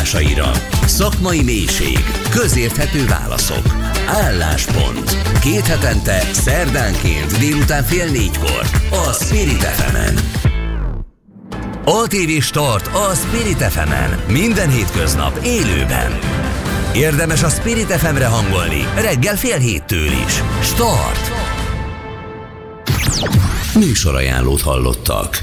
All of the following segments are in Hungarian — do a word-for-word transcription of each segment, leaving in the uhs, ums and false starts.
kérdésfoglalásaira szakmai mélység, közérthető válaszok. Álláspont. Két hetente szerdánként délután fél négykor a Spirit ef emen. á té vé Start a Spirit ef emen. Minden hétköznap élőben. Érdemes a Spirit ef emre hangolni reggel fél héttől is. Start! Műsorajánlót hallottak.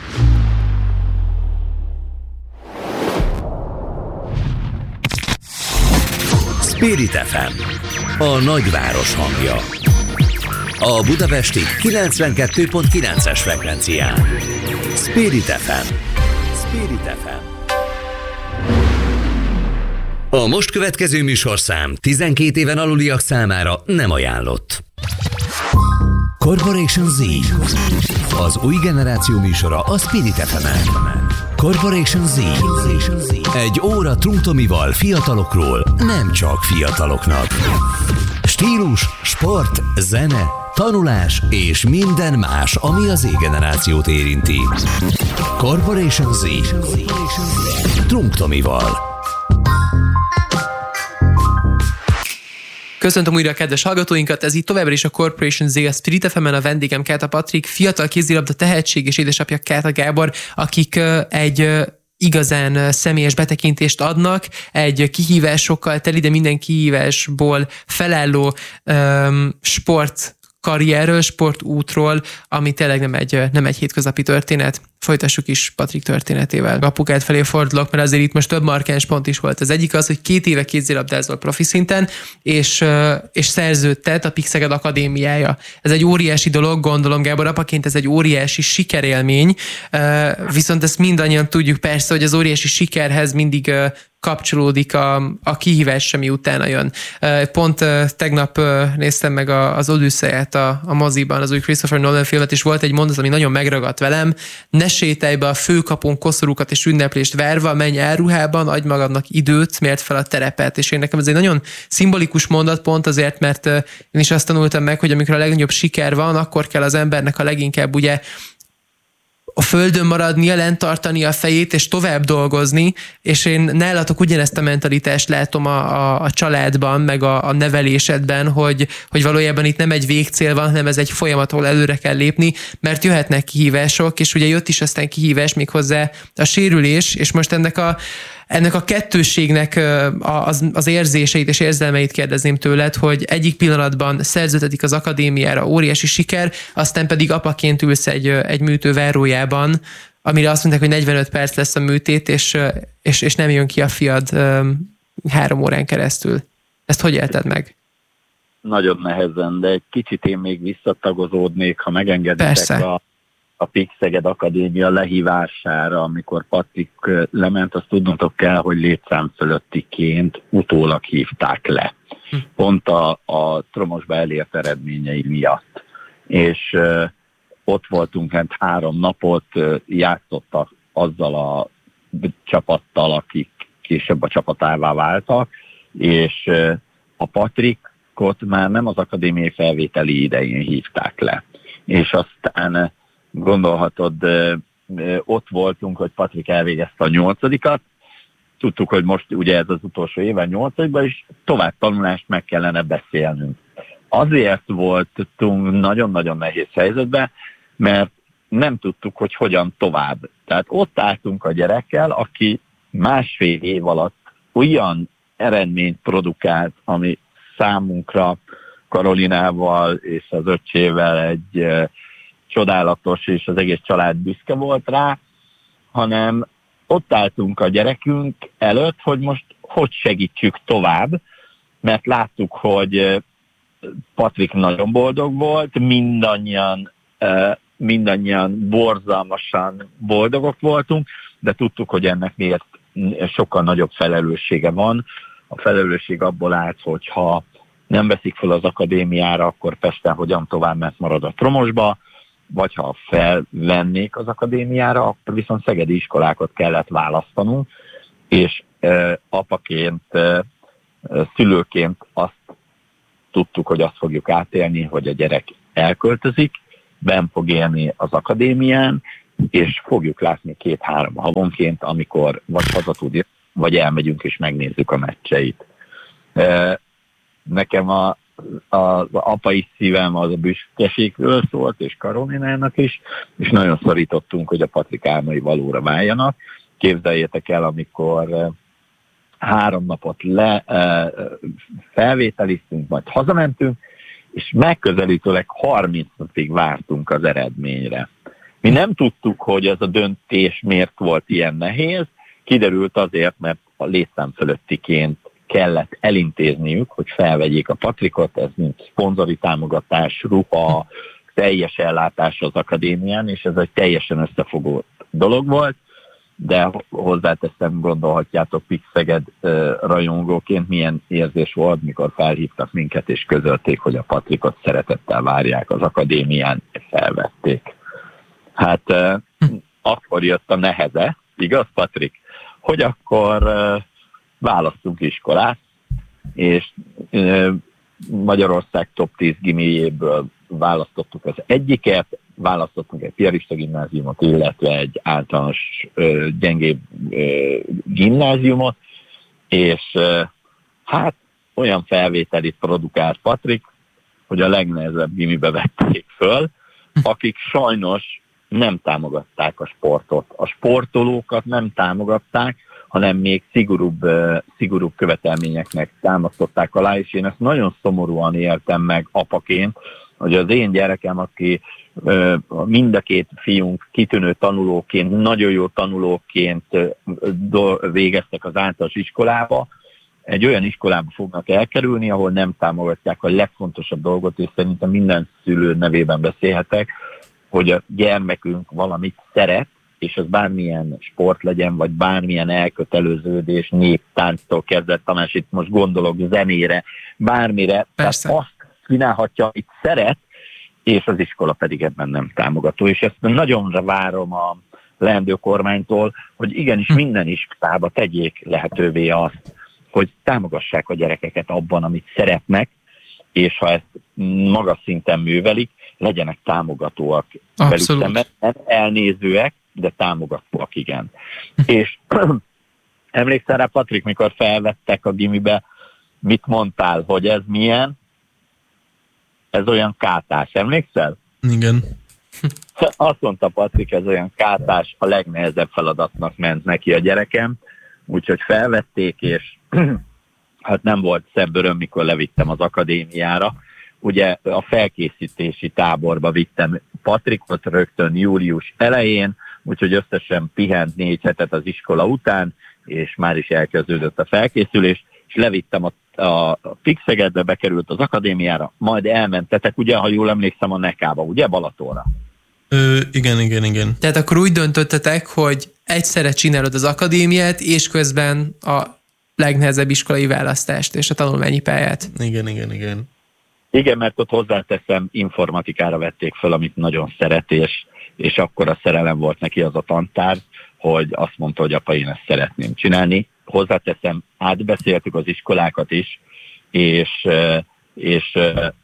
Spirit ef em, a nagyváros hangja. A budapesti kilencvenkettő pont kilences frekvencián. Spirit ef em. Spirit ef em. A most következő műsorszám tizenkét éven aluliak számára nem ajánlott. Corporation Z. Az új generáció műsora a Spirit ef emen. Corporation Z. Egy óra Trunk Tomival fiatalokról, nem csak fiataloknak. Stílus, sport, zene, tanulás és minden más, ami az Z-generációt érinti. Corporation Z. Trunk Tomival. Köszöntöm újra a kedves hallgatóinkat, ez itt továbbra is a Corporation Z, a Spirit ef emen, a vendégem Káta Patrik, fiatal kézilabda tehetség és édesapja Káta Gábor, akik egy igazán személyes betekintést adnak, egy kihívásokkal teli, de minden kihívásból felálló um, sport karrierről, sportútról, ami tényleg nem egy, nem egy hétköznapi történet. Folytassuk is Patrik történetével. Apukád felé fordulok, mert azért itt most több markáns pont is volt. Az egyik az, hogy két éve kézilabdázol profi szinten, és, és szerződtet a Pixeged Akadémiája. Ez egy óriási dolog, gondolom, Gábor, apaként ez egy óriási sikerélmény, viszont ezt mindannyian tudjuk persze, hogy az óriási sikerhez mindig kapcsolódik a, a kihívás, ami utána jön. Pont tegnap néztem meg az Odüsszeiát a, a moziban, az új Christopher Nolan filmet, és volt egy mondat, ami nagyon megragadt velem: ne sétálj be a főkapun koszorúkat és ünneplést várva, menj elruhában, adj magadnak időt, mért fel a terepet. És én nekem ez egy nagyon szimbolikus mondat, pont azért, mert én is azt tanultam meg, hogy amikor a legnagyobb siker van, akkor kell az embernek a leginkább ugye a földön maradnia, lent tartani a fejét, és tovább dolgozni, és én nálatok ugyanezt a mentalitást látom a, a, a családban, meg a, a nevelésedben, hogy, hogy valójában itt nem egy végcél van, hanem ez egy folyamat, ahol előre kell lépni, mert jöhetnek kihívások, és ugye jött is aztán kihívás, méghozzá a sérülés, és most ennek a Ennek a kettősségnek az, az érzéseit és érzelmeit kérdezném tőled, hogy egyik pillanatban szerződtetik az akadémiára, óriási siker, aztán pedig apaként ülsz egy, egy műtő várójában, amire azt mondták, hogy negyvenöt perc lesz a műtét, és, és, és nem jön ki a fiad három órán keresztül. Ezt hogy élted meg? Nagyon nehezen, de egy kicsit én még visszatagozódnék, ha megengeditek. Persze. a a Pixeged Akadémia lehívására, amikor Patrik lement, azt tudnotok kell, hogy létszám fölöttiként utólag hívták le. Hm. Pont a, a Tromosba elért eredményei miatt. És uh, ott voltunk hát három napot, uh, játszottak azzal a csapattal, akik később a csapatává váltak, és uh, a Patrikot már nem az akadémiai felvételi idején hívták le. És aztán gondolhatod, ott voltunk, hogy Patrik elvégezte a nyolcadikat, tudtuk, hogy most ugye ez az utolsó éven nyolcadikban, és tovább tanulást meg kellene beszélnünk. Azért voltunk nagyon-nagyon nehéz helyzetben, mert nem tudtuk, hogy hogyan tovább. Tehát ott álltunk a gyerekkel, aki másfél év alatt olyan eredményt produkált, ami számunkra Karolinával és az öccsével egy csodálatos, és az egész család büszke volt rá, hanem ott álltunk a gyerekünk előtt, hogy most hogy segítsük tovább, mert láttuk, hogy Patrik nagyon boldog volt, mindannyian, mindannyian borzalmasan boldogok voltunk, de tudtuk, hogy ennek miért sokkal nagyobb felelőssége van. A felelősség abból állt, hogyha nem veszik fel az akadémiára, akkor Pesten hogyan tovább, mert marad a Tromosba, vagy ha felvennék az akadémiára, akkor viszont szegedi iskolákat kellett választanunk, és e, apaként, e, szülőként azt tudtuk, hogy azt fogjuk átélni, hogy a gyerek elköltözik, benn fog élni az akadémián, és fogjuk látni két-három havonként, amikor vagy haza tud vagy elmegyünk és megnézzük a meccseit. Nekem a, a, az apai szívem az a büszkeségről szólt, és Karolinának is, és nagyon szorítottunk, hogy a Patrik álmai valóra váljanak. Képzeljétek el, amikor három napot le felvételiztünk, majd hazamentünk, és megközelítőleg harminc napig vártunk az eredményre. Mi nem tudtuk, hogy ez a döntés miért volt ilyen nehéz, kiderült azért, mert a létszám fölöttiként kellett elintézniük, hogy felvegyék a Patrikot, ez mint szponzori támogatás, ruha, teljes ellátás az akadémián, és ez egy teljesen összefogott dolog volt, de hozzáteszem, gondolhatjátok Pixeged rajongóként milyen érzés volt, mikor felhívtak minket és közölték, hogy a Patrikot szeretettel várják az akadémián, felvették. Hát hm. akkor jött a neheze, igaz Patrik? Hogy akkor választunk iskolát, és Magyarország top tíz gimijéből választottuk az egyiket, választottunk egy piarista gimnáziumot, illetve egy általános ö, gyengébb ö, gimnáziumot, és ö, hát olyan felvételit produkált Patrik, hogy a legnehezebb gimibe vették föl, akik sajnos nem támogatták a sportot. A sportolókat nem támogatták, hanem még szigorúbb, uh, szigorúbb követelményeknek támasztották alá, és én ezt nagyon szomorúan éltem meg apaként, hogy az én gyerekem, aki uh, mind a két fiunk kitűnő tanulóként, nagyon jó tanulóként uh, do- végeztek az általános iskolába, egy olyan iskolába fognak elkerülni, ahol nem támogatják a legfontosabb dolgot, és szerintem minden szülő nevében beszélhetek, hogy a gyermekünk valamit szeret, és az bármilyen sport legyen, vagy bármilyen elköteleződés, néptánctól kezdett, Tamás, itt most gondolok zenére, bármire, persze. Tehát azt csinálhatja, amit szeret, és az iskola pedig ebben nem támogató. És ezt nagyon várom a leendő kormánytól, hogy igenis minden iskolába tegyék lehetővé azt, hogy támogassák a gyerekeket abban, amit szeretnek, és ha ezt magas szinten művelik, legyenek támogatóak velük szemben, nem elnézőek, de támogatóak, igen. És emlékszel rá, Patrik, mikor felvettek a gimibe, mit mondtál, hogy ez milyen? Ez olyan kátás, emlékszel? Igen. Azt mondta Patrik, ez olyan kátás, a legnehezebb feladatnak ment neki a gyerekem, úgyhogy felvették, és hát nem volt szebb öröm, mikor levittem az akadémiára. Ugye a felkészítési táborba vittem Patrikot rögtön július elején, úgyhogy összesen pihent négy hetet az iskola után, és már is elkezdődött a felkészülés, és levittem a, a Pixegedbe, bekerült az akadémiára, majd elmentetek, ugye, ha jól emlékszem, a Nekába, ugye, Balatonra? Ö, igen, igen, igen. Tehát akkor úgy döntöttetek, hogy egyszerre csinálod az akadémiát, és közben a legnehezebb iskolai választást és a tanulmányi pályát. Igen, igen, igen. Igen, mert ott hozzáteszem, informatikára vették föl, amit nagyon szeret, és, és akkor a szerelem volt neki az a tantár, hogy azt mondta, hogy apa, én ezt szeretném csinálni. Hozzáteszem, átbeszéltük az iskolákat is, és, és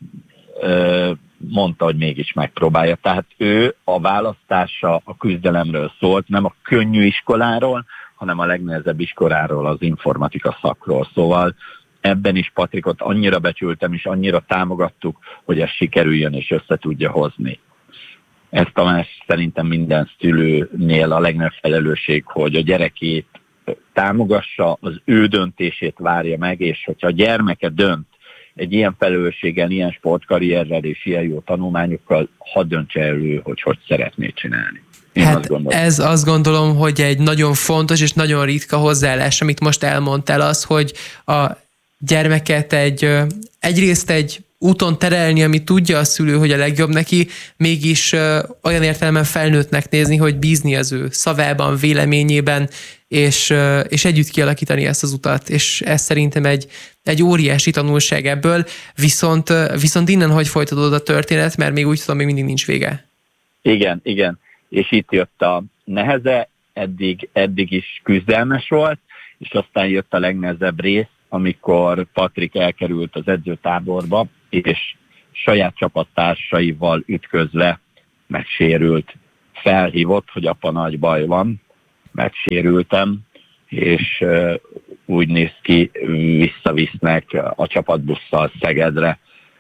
mondta, hogy mégis megpróbálja. Tehát ő a választása a küzdelemről szólt, nem a könnyű iskoláról, hanem a legnehezebb iskoláról, az informatika szakról. Szóval ebben is Patrikot annyira becsültem, és annyira támogattuk, hogy ez sikerüljön és össze tudja hozni. Ez talán szerintem minden szülőnél a legnagyobb felelősség, hogy a gyerekét támogassa, az ő döntését várja meg, és hogyha a gyermeke dönt egy ilyen felelősséggel, ilyen sportkarrierrel és ilyen jó tanulmányokkal, hadd döntse elő, hogy hogy szeretné csinálni. Én hát azt ez azt gondolom, hogy egy nagyon fontos és nagyon ritka hozzáállás, amit most elmondtál, az, hogy a gyermeket egy, egyrészt egy úton terelni, ami tudja a szülő, hogy a legjobb neki, mégis olyan értelemben felnőttnek nézni, hogy bízni az ő szavában, véleményében, és, és együtt kialakítani ezt az utat, és ez szerintem egy, egy óriási tanulság ebből, viszont, viszont innen hogy folytatódott a történet, mert még úgy tudom, még mindig nincs vége. Igen, igen, és itt jött a neheze, eddig, eddig is küzdelmes volt, és aztán jött a legnehezebb rész, amikor Patrik elkerült az edzőtáborba, és saját csapattársaival ütközve megsérült. Felhívott, hogy apa, nagy baj van, megsérültem, és úgy néz ki, visszavisznek a csapatbusszal Szegedre.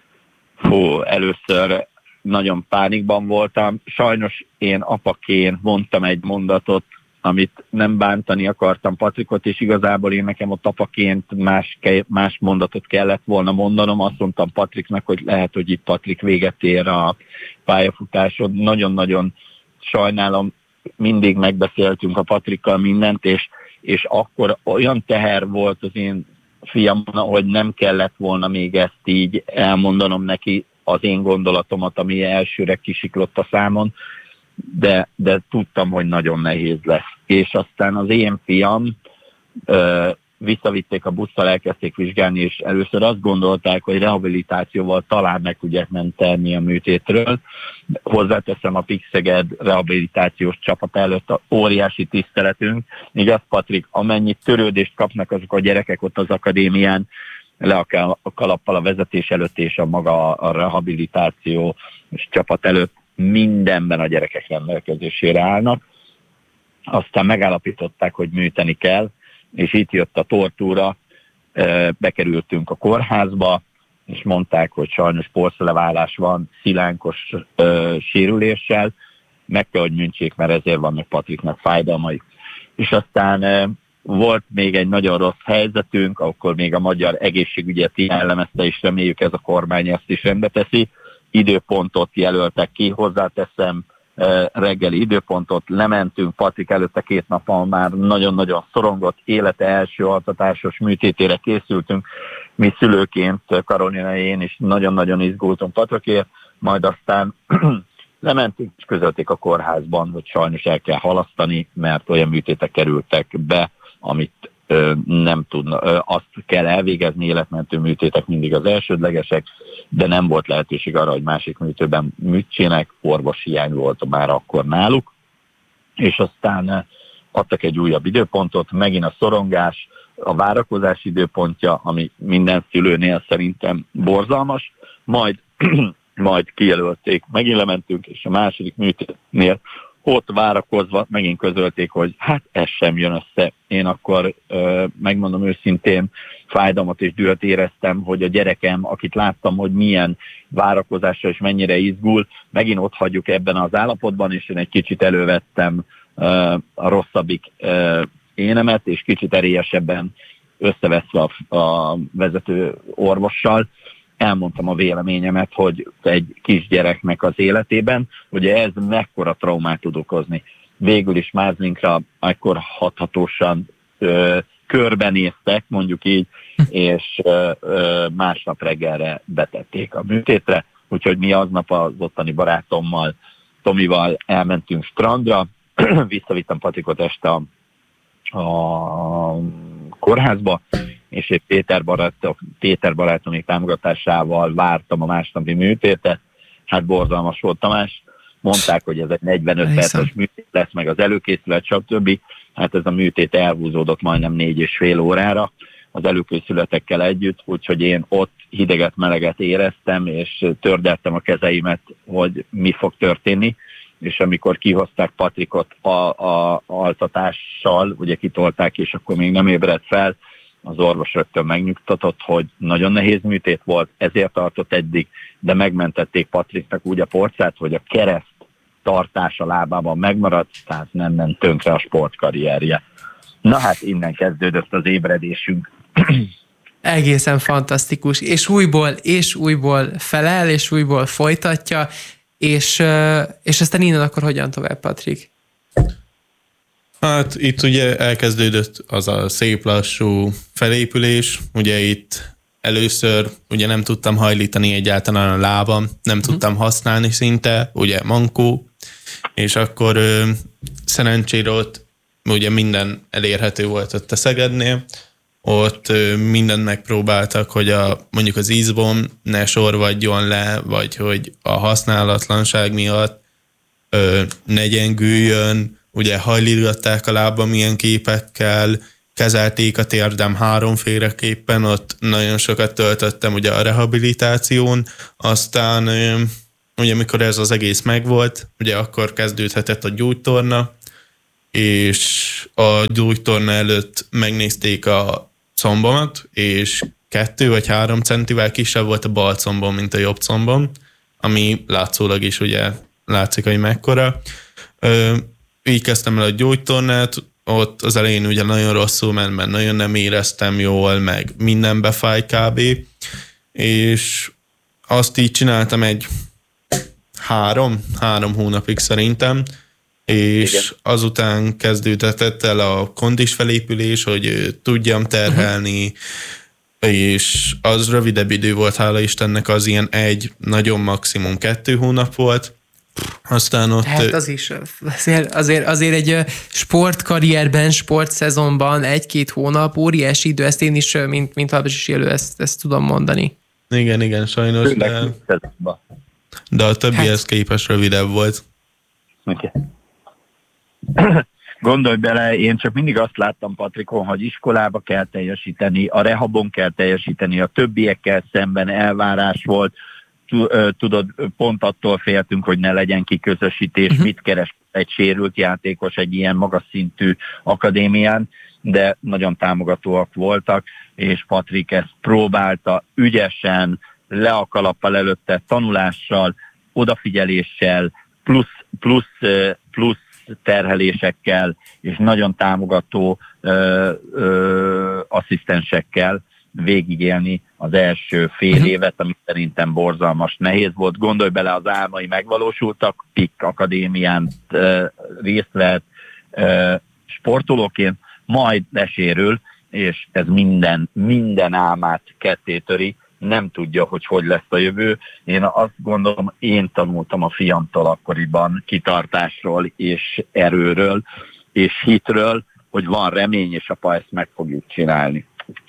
Hú, először nagyon pánikban voltam. Sajnos én apaként mondtam egy mondatot, amit nem bántani akartam Patrikot, és igazából én nekem ott apaként más, más mondatot kellett volna mondanom. Azt mondtam Patriknak, hogy lehet, hogy itt Patrik véget ér a pályafutásod. Nagyon-nagyon sajnálom, mindig megbeszéltünk a Patrikkal mindent, és, és akkor olyan teher volt az én fiam, hogy nem kellett volna még ezt így elmondanom neki, az én gondolatomat, ami elsőre kisiklott a számon, de, de tudtam, hogy nagyon nehéz lesz. És aztán az én fiam ö, visszavitték a busszal, elkezdték vizsgálni, és először azt gondolták, hogy rehabilitációval talán meg tudják menteni a műtétről. Hozzáteszem, a Pixeged rehabilitációs csapat előtt a óriási tiszteletünk. Igaz, Patrik, amennyit törődést kapnak azok a gyerekek ott az akadémián, le a kalappal a vezetés előtt és a maga a rehabilitáció és csapat előtt mindenben a gyerekek rendelkezésére állnak. Aztán megállapították, hogy műteni kell, és itt jött a tortúra, bekerültünk a kórházba, és mondták, hogy sajnos porceleválás van, szilánkos ö, sérüléssel, meg kell, hogy műtsék, mert ezért vannak Patriknak fájdalmai. És aztán ö, volt még egy nagyon rossz helyzetünk, akkor még a magyar egészségügyet jellemezte, és reméljük ez a kormány ezt is rendbe teszi. Időpontot jelöltek ki, hozzáteszem, reggeli időpontot, lementünk, Patrik előtte két nappal már nagyon-nagyon szorongott, élete első altatásos műtétére készültünk, mi szülőként, Karolina, én is nagyon-nagyon izgultunk Patrikért, majd aztán lementünk, és közölték a kórházban, hogy sajnos el kell halasztani, mert olyan műtétek kerültek be, amit ö, nem tudna, ö, azt kell elvégezni, életmentő műtétek mindig az elsődlegesek, de nem volt lehetőség arra, hogy másik műtőben műtsének, orvosi hiány volt már akkor náluk, és aztán adtak egy újabb időpontot, megint a szorongás, a várakozás időpontja, ami minden szülőnél szerintem borzalmas, majd, majd kijelölték, megint lementünk, és a második műtétnél ott várakozva megint közölték, hogy hát ez sem jön össze. Én akkor ö, megmondom őszintén, fájdalmat és dühöt éreztem, hogy a gyerekem, akit láttam, hogy milyen várakozásra és mennyire izgul, megint ott hagyjuk ebben az állapotban, és én egy kicsit elővettem ö, a rosszabbik ö, énemet, és kicsit erélyesebben összeveszve a, a vezető orvossal, elmondtam a véleményemet, hogy egy kisgyereknek az életében, ugye ez mekkora traumát tud okozni. Végül is Mázlinkra akkor hathatósan ö, körbenéztek, mondjuk így, és ö, ö, másnap reggelre betették a műtétre, úgyhogy mi aznap az ottani barátommal, Tomival elmentünk strandra, visszavittem Patrikot este a, a kórházba, és egy Péter, barátok, Péter barátomik támogatásával vártam a másnapi műtétet. Hát borzalmas volt, Tamás. Mondták, hogy ez egy negyvenöt perces műtét lesz, meg az előkészület, stb. Hát ez a műtét elhúzódott majdnem négy és fél órára az előkészületekkel együtt, úgyhogy én ott hideget-meleget éreztem, és tördeltem a kezeimet, hogy mi fog történni. És amikor kihozták Patrikot a, a altatással, ugye kitolták, és akkor még nem ébredt fel, az orvos rögtön megnyugtatott, hogy nagyon nehéz műtét volt, ezért tartott eddig, de megmentették Patriknak úgy a porcát, hogy a kereszt tartása lábában megmaradt, tehát nem ment tönkre a sportkarrierje. Na hát innen kezdődött az ébredésünk. Egészen fantasztikus, és újból, és újból felel, és újból folytatja, és, és aztán innen akkor hogyan tovább, Patrik? Hát itt ugye elkezdődött az a szép lassú felépülés, ugye itt először ugye nem tudtam hajlítani egyáltalán a lábam, nem uh-huh. tudtam használni szinte, ugye mankó, és akkor ö, szerencsére ott ugye minden elérhető volt ott a Szegednél, ott ö, mindent megpróbáltak, hogy a, mondjuk az izbom ne sorvadjon le, vagy hogy a használatlanság miatt ö, ne gyengüljön, ugye hajlítgatták a lábam ilyen képekkel, kezelték a térdem háromféleképpen, ott nagyon sokat töltöttem ugye a rehabilitáción, aztán ugye amikor ez az egész megvolt, ugye akkor kezdődhetett a gyógytorna, és és a gyógytorna előtt megnézték a combomat, és kettő vagy három centivel kisebb volt a bal combom, mint a jobb combom, ami látszólag is ugye látszik, hogy mekkora. Ö, így kezdtem el a gyógytornát, ott az elején ugye nagyon rosszul ment, mert nagyon nem éreztem jól, meg minden befáj kb. És azt így csináltam egy három, három hónapig szerintem, és igen. Azután kezdődött el a kondis felépülés, hogy tudjam terhelni, uh-huh. és az rövidebb idő volt, hála Istennek, az ilyen egy, nagyon maximum kettő hónap volt. Aztán ott... Hát az is, azért, azért, azért egy sportkarrierben, sportszezonban egy-két hónap, óriási idő, ezt én is, mint, mint Habzsis élő, ezt, ezt tudom mondani. Igen, igen, sajnos, de, de a többihez hát. képest rövidebb volt. Okay. Gondolj bele, én csak mindig azt láttam, Patrikon, hogy iskolába kell teljesíteni, a rehabon kell teljesíteni, a többiekkel szemben elvárás volt, tudod, pont attól féltünk, hogy ne legyen kiközösítés, uh-huh. mit keres egy sérült játékos egy ilyen magas szintű akadémián, de nagyon támogatóak voltak, és Patrik ezt próbálta ügyesen, le a kalappal előtte, tanulással, odafigyeléssel, plusz, plusz, plusz terhelésekkel, és nagyon támogató ö, ö, asszisztensekkel végigélni az első fél évet, ami szerintem borzalmas nehéz volt. Gondolj bele, az álmai megvalósultak, P I K akadémián ö, részt vett ö, sportolóként, majd lesérül, és ez minden, minden álmát kettétöri, nem tudja, hogy hogy lesz a jövő. Én azt gondolom, én tanultam a fiamtól akkoriban kitartásról, és erőről, és hitről, hogy van remény, és apa, ezt meg fogjuk csinálni.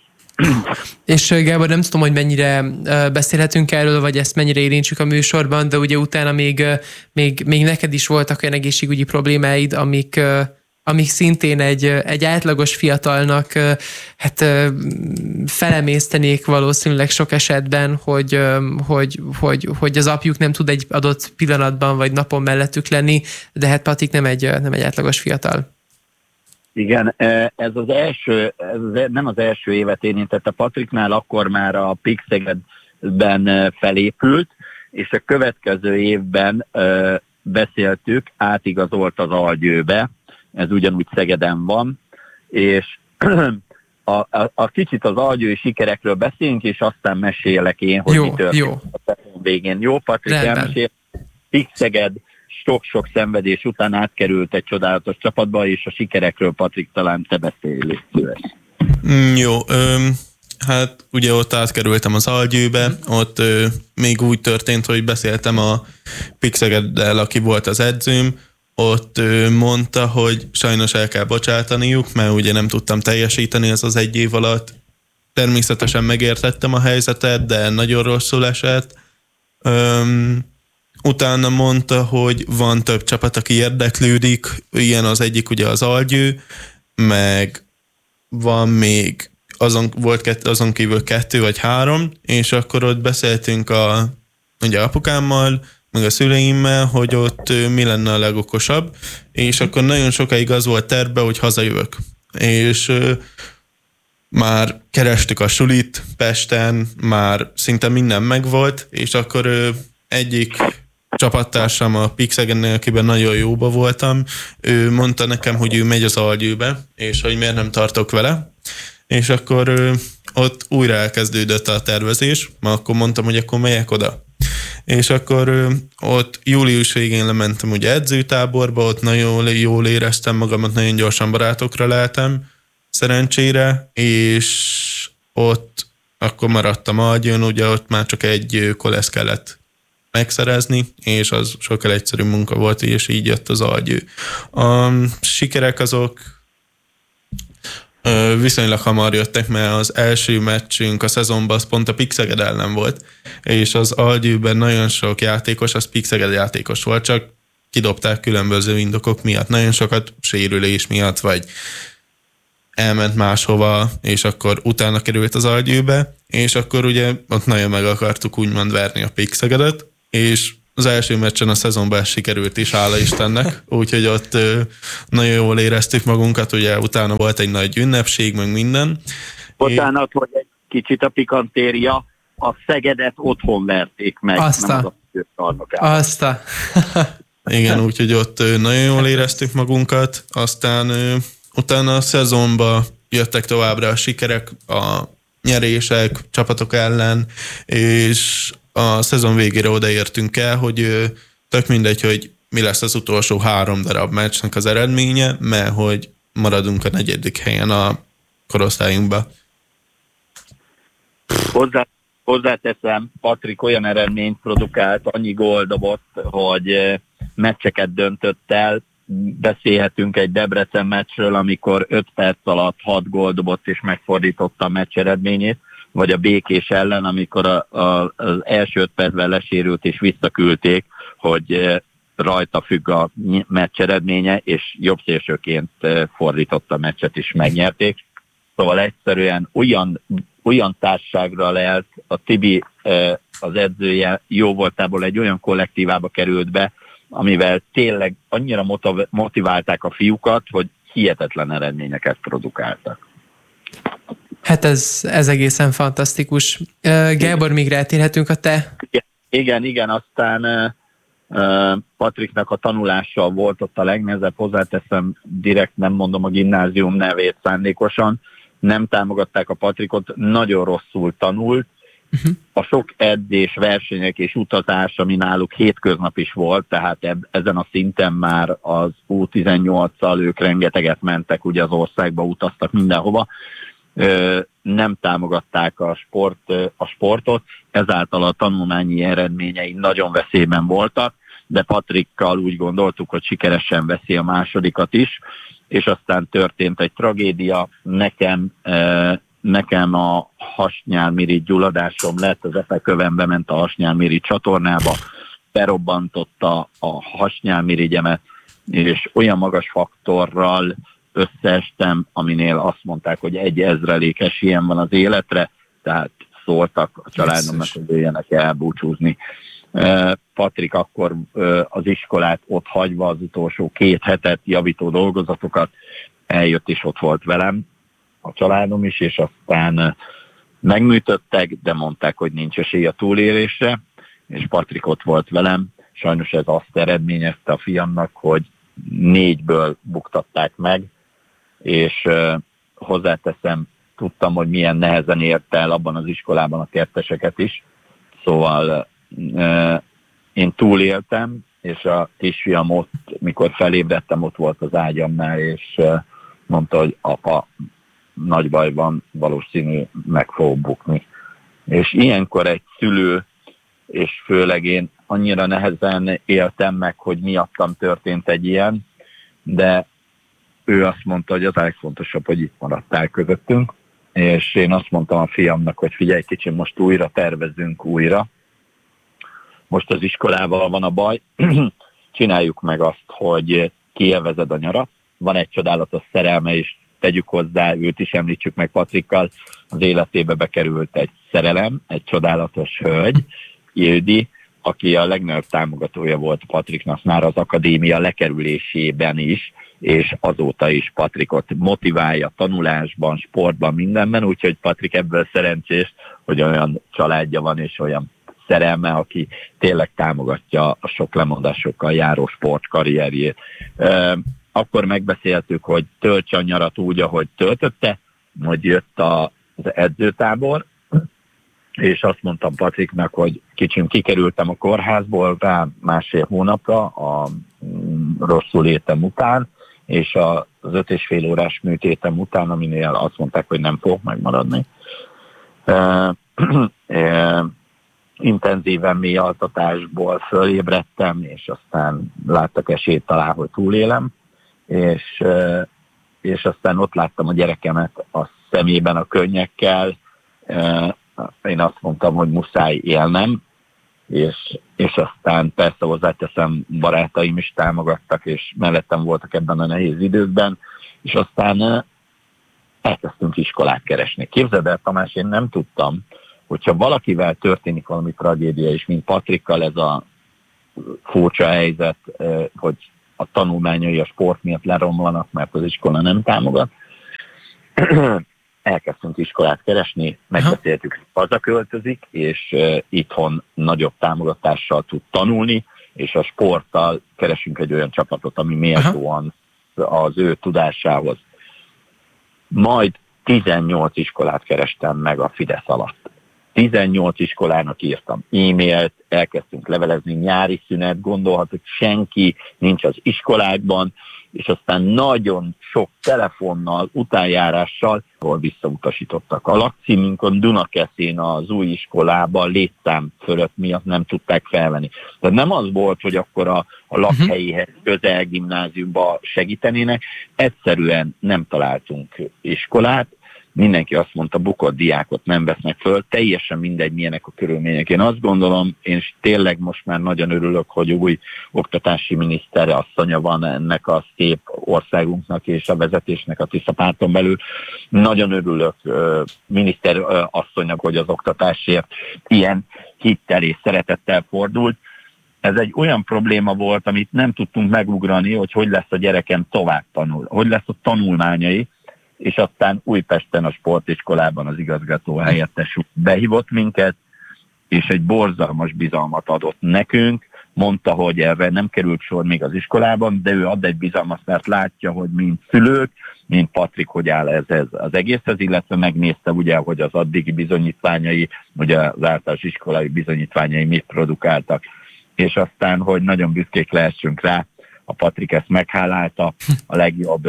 És Gábor, nem tudom, hogy mennyire beszélhetünk erről, vagy ezt mennyire érintsük a műsorban, de ugye utána még, még, még neked is voltak olyan egészségügyi problémáid, amik, amik szintén egy, egy átlagos fiatalnak hát felemésztenék valószínűleg sok esetben, hogy, hogy, hogy, hogy az apjuk nem tud egy adott pillanatban vagy napon mellettük lenni, de hát Patrik nem egy, nem egy átlagos fiatal. Igen, ez az első, ez nem az első évet érintette Patriknál, akkor már a P I K Szegedben felépült, és a következő évben beszéltük, átigazolt az Algyőbe, ez ugyanúgy Szegeden van, és a, a, a kicsit az algyői sikerekről beszélünk, és aztán mesélek én, hogy jó, mi történt jó. a szezon végén. Jó, Patrik, elmesél. P I K Szeged sok-sok szenvedés után átkerült egy csodálatos csapatba, és a sikerekről, Patrik, talán te beszélj. Mm, jó, ö, hát ugye ott átkerültem az Algyőbe, mm. ott ö, még úgy történt, hogy beszéltem a P I K Szegeddel, aki volt az edzőm, ott ö, mondta, hogy sajnos el kell bocsátaniuk, mert ugye nem tudtam teljesíteni ez az egy év alatt. Természetesen megértettem a helyzetet, de nagyon rosszul esett. Öm, Utána mondta, hogy van több csapat, aki érdeklődik, ilyen az egyik ugye az Algyő, meg van még, azon, volt kett, azon kívül kettő vagy három, és akkor ott beszéltünk a, ugye apukámmal, meg a szüleimmel, hogy ott mi lenne a legokosabb, és akkor nagyon sokáig az volt terve, hogy hazajövök. És ö, már kerestük a sulit Pesten, már szinte minden megvolt, és akkor ö, egyik csapattársam a P I K Szegednél, akiben nagyon jóba voltam, ő mondta nekem, hogy ő megy az Algyőbe, és hogy miért nem tartok vele, és akkor ö, ott újra elkezdődött a tervezés, mert akkor mondtam, hogy akkor megyek oda. És akkor ö, ott július végén lementem ugye edzőtáborba, ott nagyon jól éreztem magamat, nagyon gyorsan barátokra lehetem, szerencsére, és ott akkor maradtam Algyőn, ugye ott már csak egy kolesz kellett megszerezni, és az sokkal egyszerű munka volt, és így jött az Algyő. A sikerek azok viszonylag hamar jöttek, mert az első meccsünk a szezonban az pont a P I K Szeged ellen volt, és az Algyőben nagyon sok játékos, az P I K Szeged játékos volt, csak kidobták különböző indokok miatt, nagyon sokat sérülés miatt, vagy elment máshova, és akkor utána került az Algyőbe, és akkor ugye ott nagyon meg akartuk úgymond verni a P I K Szegedet, és az első meccsen a szezonban sikerült is, hála Istennek, úgyhogy ott nagyon jól éreztük magunkat, ugye utána volt egy nagy ünnepség, meg minden. Bocsánat, hogy egy kicsit a pikantéria, a Szegedet otthon verték meg. Azta. Azta. Igen, úgyhogy ott nagyon jól éreztük magunkat, aztán utána a szezonban jöttek továbbra a sikerek, a nyerések csapatok ellen, és a szezon végére odaértünk el, hogy tök mindegy, hogy mi lesz az utolsó három darab meccsnek az eredménye, mert hogy maradunk a negyedik helyen a korosztályunkba. Hozzá, hozzáteszem, Patrik olyan eredményt produkált, annyi gól dobott, hogy meccseket döntött el. Beszélhetünk egy Debrecen meccsről, amikor öt perc alatt hat gól dobott és megfordította a meccs eredményét, vagy a Békés ellen, amikor a, a, az első öt percben lesérült és visszaküldték, hogy rajta függ a meccs eredménye, és jobbszélsőként fordította a meccset is megnyerték. Szóval egyszerűen olyan, olyan társaságra lelt, a Tibi az edzője jó voltából egy olyan kollektívába került be, amivel tényleg annyira motiválták a fiúkat, hogy hihetetlen eredményeket produkáltak. Hát ez, ez egészen fantasztikus. Gábor, még rátérhetünk a te? Igen, igen, aztán Patriknak a tanulással volt ott a legnehezebb, hozzáteszem, direkt nem mondom a gimnázium nevét szándékosan, nem támogatták a Patrikot, nagyon rosszul tanult, uh-huh. A sok edzés, versenyek és utazás, ami náluk hétköznap is volt, tehát eb- ezen a szinten már az U tizennyolccal ők rengeteget mentek, ugye az országba utaztak mindenhova, Ö, nem támogatták a, sport, a sportot, ezáltal a tanulmányi eredményei nagyon veszélyben voltak, de Patrikkal úgy gondoltuk, hogy sikeresen veszi a másodikat is, és aztán történt egy tragédia, nekem, euh, nekem a hasnyálmirigy gyulladásom lett, az epekövembe ment a hasnyálmirigy csatornába, berobbantotta a hasnyálmirigyemet, és olyan magas faktorral összeestem, aminél azt mondták, hogy egy ezrelékes ilyen van az életre, tehát szóltak a családomnak, hogy jöjjenek elbúcsúzni. Patrik akkor az iskolát ott hagyva az utolsó két hetet, javító dolgozatokat, eljött és ott volt velem, a családom is, és aztán megműtöttek, de mondták, hogy nincs esély a túlélésre, és Patrik ott volt velem. Sajnos ez azt eredményezte a fiamnak, hogy négyből buktatták meg, és uh, hozzáteszem, tudtam, hogy milyen nehezen ért el abban az iskolában a kerteseket is, szóval uh, én túléltem, és a kisfiam ott, mikor felébredtem, ott volt az ágyamnál, és uh, mondta, hogy apa, nagy baj van, valószínű meg fog bukni. És ilyenkor egy szülő, és főleg én annyira nehezen éltem meg, hogy miattam történt egy ilyen, de ő azt mondta, hogy az a legfontosabb, hogy itt maradtál közöttünk, és én azt mondtam a fiamnak, hogy figyelj kicsi, most újra tervezzünk újra. Most az iskolával van a baj, csináljuk meg azt, hogy kielvezed a nyarat, van egy csodálatos szerelme, és tegyük hozzá, őt is említsük meg Patrikkal, az életébe bekerült egy szerelem, egy csodálatos hölgy, Ildi, aki a legnagyobb támogatója volt Patriknak már az akadémia lekerülésében is, és azóta is Patrikot motiválja tanulásban, sportban, mindenben, úgyhogy Patrik ebből szerencsés, hogy olyan családja van, és olyan szerelme, aki tényleg támogatja a sok lemondásokkal járó sportkarrierjét. Akkor megbeszéltük, hogy töltse a nyarat úgy, ahogy töltötte, majd jött az edzőtábor, és azt mondtam Patriknak, hogy kicsim kikerültem a kórházból rá másfél hónapra a rosszul létem után, és az öt és fél órás műtétem után, aminél azt mondták, hogy nem fog megmaradni. E, e, intenzíven mély altatásból fölébredtem, és aztán láttak esélyt talán, hogy túlélem, és, e, és aztán ott láttam a gyerekemet a szemében a könnyekkel. E, én azt mondtam, hogy muszáj élnem, és, és aztán persze hozzáteszem, barátaim is támogattak, és mellettem voltak ebben a nehéz időkben, és aztán elkezdtünk iskolát keresni. Képzeld el, Tamás, én nem tudtam, hogyha valakivel történik valami tragédia, és mint Patrikkal ez a furcsa helyzet, hogy a tanulmányai a sport miatt leromlanak, mert az iskola nem támogat. Elkezdtünk iskolát keresni, megbeszéltük, hazaköltözik, és itthon nagyobb támogatással tud tanulni, és a sporttal keresünk egy olyan csapatot, ami méltóan az ő tudásához. Majd tizennyolc iskolát kerestem meg a Fidesz alatt. tizennyolc iskolának írtam e-mailt, elkezdtünk levelezni, nyári szünet, gondolhat, hogy senki nincs az iskolákban, és aztán nagyon sok telefonnal, utánjárással, ahol visszautasítottak. A lakcímünkön Dunakeszin az új iskolában létszám fölött miatt nem tudták felvenni. Tehát nem az volt, hogy akkor a, a lakhelyihez közel gimnáziumba segítenének, egyszerűen nem találtunk iskolát, mindenki azt mondta, bukott diákot nem vesznek föl, teljesen mindegy, milyenek a körülmények. Én azt gondolom, én tényleg most már nagyon örülök, hogy új oktatási miniszter asszonya van ennek a szép országunknak és a vezetésnek a Tisza párton belül. Nagyon örülök miniszter asszonynak, hogy az oktatásért ilyen hittel és szeretettel fordult. Ez egy olyan probléma volt, amit nem tudtunk megugrani, hogy hogy lesz a gyerekem tovább tanul, hogy lesz a tanulmányai, és aztán Újpesten a sportiskolában az igazgató helyettes behívott minket, és egy borzalmas bizalmat adott nekünk, mondta, hogy erre nem került sor még az iskolában, de ő ad egy bizalmat, mert látja, hogy mint szülők, mint Patrik, hogy áll ez, ez az egészhez, illetve megnézte ugye, hogy az addigi bizonyítványai, ugye az általános iskolai bizonyítványai mit produkáltak, és aztán, hogy nagyon büszkék lehessünk rá, a Patrik ezt meghálálta, a legjobb.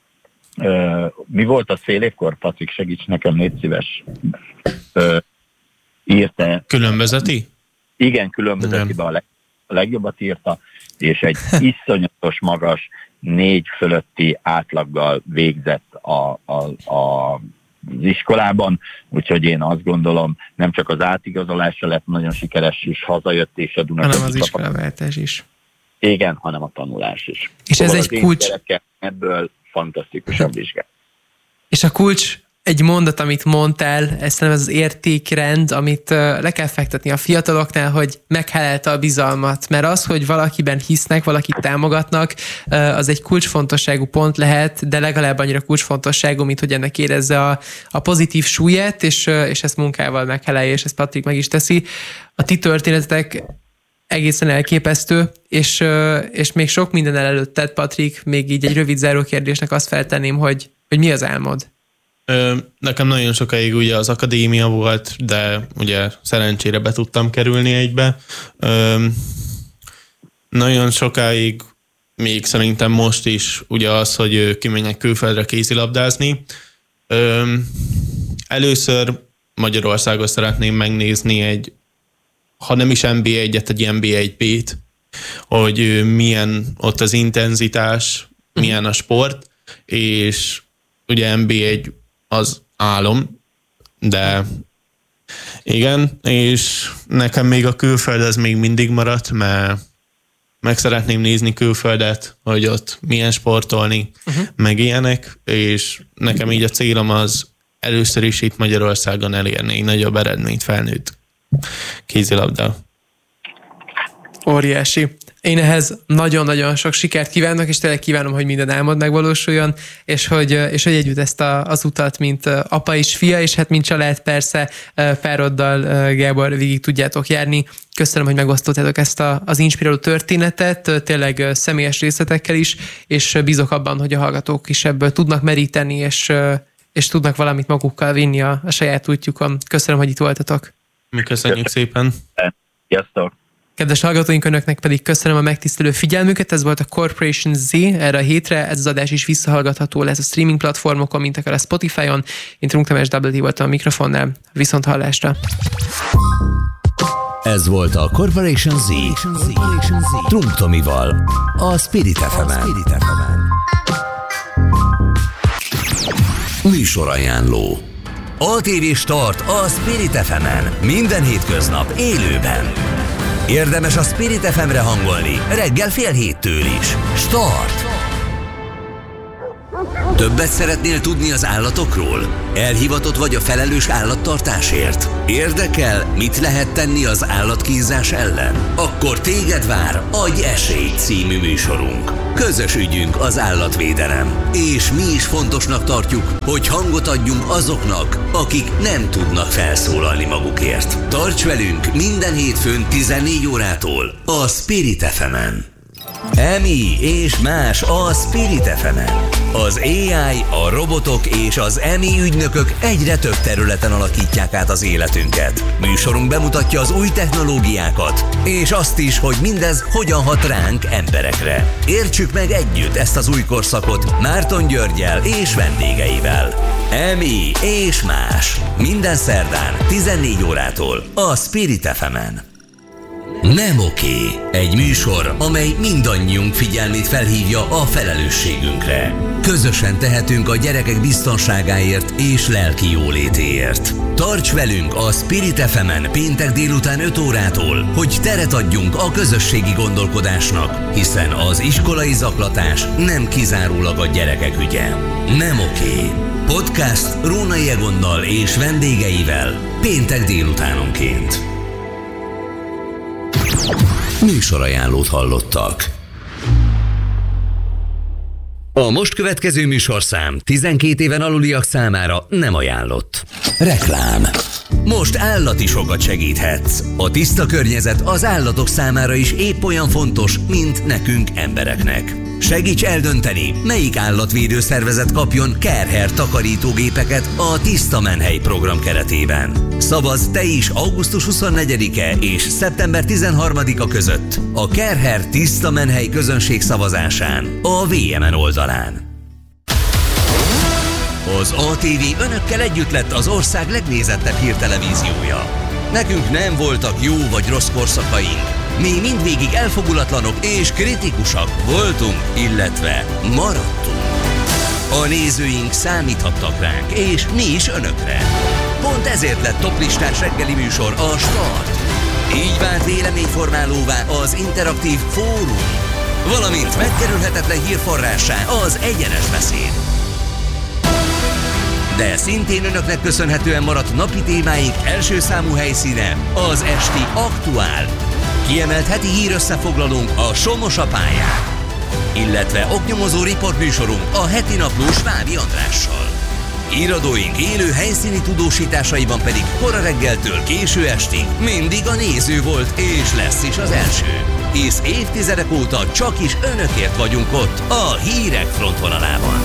Uh, mi volt az fél évkor, Patrik, segíts nekem, légy szíves. Uh, írta. Különbözeti? Igen, különbözetiben a, leg, a legjobbat írta, és egy iszonyatos magas, négy fölötti átlaggal végzett a, a, a, az iskolában, úgyhogy én azt gondolom, nem csak az átigazolása lett nagyon sikeres is, hazajött, és a Dunakeszi hanem az iskolaváltás is. Igen, hanem a tanulás is. És szóval ez egy kulcs. Ebből fantasztikusan vizsgál. És a kulcs egy mondat, amit mondtál, ez nem az értékrend, amit le kell fektetni a fiataloknál, hogy meghálálta a bizalmat. Mert az, hogy valakiben hisznek, valakit támogatnak, az egy kulcsfontosságú pont lehet, de legalább annyira kulcsfontosságú, mint hogy ennek érezze a, a pozitív súlyát, és, és ezt munkával meghálálja, és ezt Patrik meg is teszi. A ti történetek egészen elképesztő, és, és még sok minden előtted, Patrik, még így egy rövid záró kérdésnek azt feltenném, hogy, hogy mi az álmod? Nekem nagyon sokáig ugye az akadémia volt, de ugye szerencsére be tudtam kerülni egybe. Nagyon sokáig, még szerintem most is ugye az, hogy kimenjek külföldre kézilabdázni. Először Magyarországon szeretném megnézni egy, ha nem is en bé egyet, egy en bé egy bé-t, hogy milyen ott az intenzitás, milyen a sport, és ugye en bé egy az álom, de igen, és nekem még a külföld az még mindig maradt, mert meg szeretném nézni külföldet, hogy ott milyen sportolni, uh-huh. meg ilyenek, és nekem így a célom az először is itt Magyarországon elérni egy nagyobb eredményt felnőtt kézilabda. Óriási. Én ehhez nagyon-nagyon sok sikert kívánok, és tényleg kívánom, hogy minden álmod megvalósuljon, és hogy, és hogy együtt ezt a, az utat, mint apa és fia, és hát mint család persze pároddal, Gábor, végig tudjátok járni. Köszönöm, hogy megosztottátok ezt a, az inspiráló történetet, tényleg személyes részletekkel is, és bízok abban, hogy a hallgatók is ebből tudnak meríteni, és, és tudnak valamit magukkal vinni a, a saját útjukon. Köszönöm, hogy itt voltatok. Mi köszönjük szépen. Sziasztok! Kedves hallgatóink, önöknek pedig köszönöm a megtisztelő figyelmüket. Ez volt a Corporation Z erre a hétre. Ez az adás is visszahallgatható lesz a streaming platformokon, mint akár a Spotify-on. Én Trunk Tamás dupla té voltam a mikrofonnál. Viszont hallásra! Ez volt a Corporation Z. Trunk Tomival, a Spirit ef emen. Műsorajánló. á té vé Start a Spirit ef emen. Minden hétköznap élőben. Érdemes a Spirit ef emre hangolni reggel fél héttől is. Start! Többet szeretnél tudni az állatokról? Elhivatott vagy a felelős állattartásért? Érdekel, mit lehet tenni az állatkínzás ellen? Akkor téged vár Adj esélyt című műsorunk. Közös ügyünk az állatvédelem, és mi is fontosnak tartjuk, hogy hangot adjunk azoknak, akik nem tudnak felszólalni magukért. Tarts velünk minden hétfőn tizennégy órától a Spirit ef emen. Emi és más a Spirit ef emen. Az á i, a robotok és az Emi ügynökök egyre több területen alakítják át az életünket. Műsorunk bemutatja az új technológiákat, és azt is, hogy mindez hogyan hat ránk emberekre. Értsük meg együtt ezt az új korszakot Márton Györggyel és vendégeivel. Emi és más. Minden szerdán tizennégy órától a Spirit ef emen. Nem oké. Egy műsor, amely mindannyiunk figyelmét felhívja a felelősségünkre. Közösen tehetünk a gyerekek biztonságáért és lelki jólétéért. Tarts velünk a Spirit ef emen péntek délután öt órától, hogy teret adjunk a közösségi gondolkodásnak, hiszen az iskolai zaklatás nem kizárólag a gyerekek ügye. Nem oké. Podcast Rónai Egonnal és vendégeivel péntek délutánonként. Műsorajánlót hallottak. A most következő műsorszám tizenkét éven aluliak számára nem ajánlott. Reklám. Most állati sokat segíthetsz. A tiszta környezet az állatok számára is épp olyan fontos, mint nekünk embereknek. Segíts eldönteni, melyik állatvédő szervezet kapjon Care-Hair takarítógépeket a Tiszta Menhely program keretében. Szavazz te is augusztus huszonnegyedike és szeptember tizenharmadika között a Care-Hair Tiszta Menhely közönség szavazásán a vé em en oldalán. Az á té vé önökkel együtt lett az ország legnézettebb hírtelevíziója. Nekünk nem voltak jó vagy rossz korszakaink. Mi mindvégig elfogulatlanok és kritikusak voltunk, illetve maradtunk. A nézőink számíthattak ránk, és mi is önökre. Pont ezért lett toplistás reggeli műsor a Start. Így vált véleményformálóvá az interaktív fórum, valamint megkerülhetetlen hírforrássá az egyenes beszéd. De szintén önöknek köszönhetően maradt napi témáink első számú helyszíne az esti Aktuál. Kiemelt heti hírösszefoglalónk a Somos a pályán, illetve oknyomozó riportműsorunk a heti napló Svábi Andrással. Híradóink élő helyszíni tudósításaiban pedig kora reggeltől késő estig mindig a néző volt és lesz is az első. Hisz évtizedek óta csak is önökért vagyunk ott a hírek frontvonalában.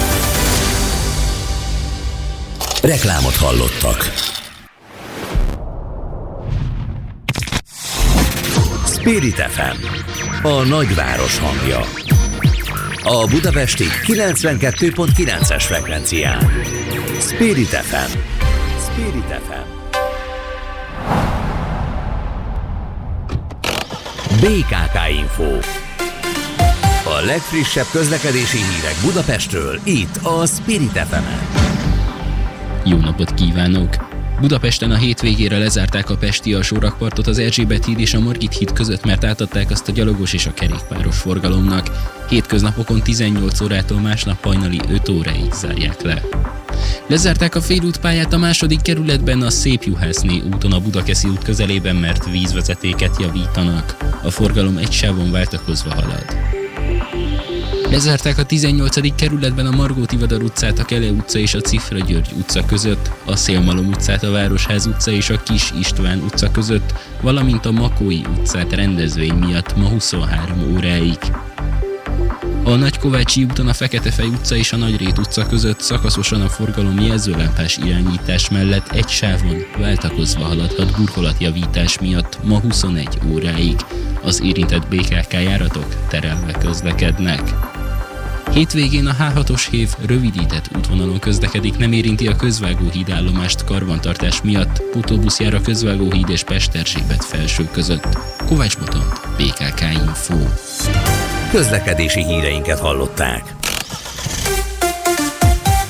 Reklámot hallottak. Spirit ef em, a nagyváros hangja. A budapesti kilencvenkettő pont kilences frekvencián. Spirit ef em. Spirit ef em. bé ká ká Info. A legfrissebb közlekedési hírek Budapestről, itt a Spirit ef emen. Jó napot kívánok! Budapesten a hétvégére lezárták a pesti alsórakpartot az Erzsébet híd és a Margit híd között, mert átadták azt a gyalogos és a kerékpáros forgalomnak. Hétköznapokon tizennyolc órától, másnap hajnali öt óráig zárják le. Lezárták a félútpályát a második kerületben a Szépjuhászné úton a Budakeszi út közelében, mert vízvezetéket javítanak. A forgalom egy sávon váltakozva halad. Lezárták a tizennyolcadik kerületben a Margó Tivadar utcát, a Kele utca és a Cifra György utca között, a Szélmalom utcát, a Városház utca és a Kis István utca között, valamint a Makói utcát rendezvény miatt ma huszonhárom óráig. A Nagykovácsi úton a Feketefej utca és a Nagyrét utca között szakaszosan a forgalom jelzőlámpás irányítás mellett egy sávon váltakozva haladhat burkolatjavítás miatt ma huszonegy óráig. Az érintett bé ká ká járatok terelve közlekednek. Hétvégén a há hatos hév rövidített útvonalon közlekedik, nem érinti a Közvágóhíd állomást karbantartás miatt, pótóbusz jár a Közvágóhíd és Pest-Erzsébet felső között. Kovács Botont, bé ká ká Info. Közlekedési híreinket hallották.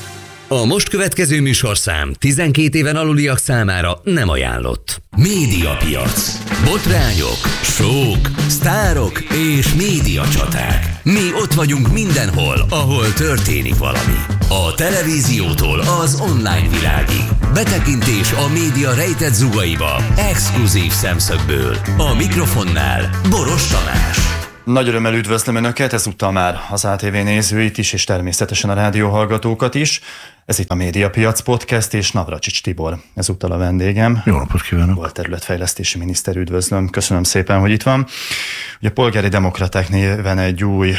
A most következő műsorszám tizenkét éven aluliak számára nem ajánlott. Médiapiac. Botrányok, sók, sztárok és médiacsaták. Mi ott vagyunk mindenhol, ahol történik valami. A televíziótól az online világig. Betekintés a média rejtett zugaiba. Exkluzív szemszögből. A mikrofonnál Boros Tamás. Nagy örömmel üdvözlöm Önöket, ezúttal már az á té vé nézőit is, és természetesen a rádióhallgatókat is. Ez itt a Médiapiac Podcast, és Navracsics Tibor ezúttal a vendégem. Jó napot kívánok! Volt területfejlesztési miniszter, üdvözlöm, köszönöm szépen, hogy itt van. Ugye a Polgári Demokraták néven egy új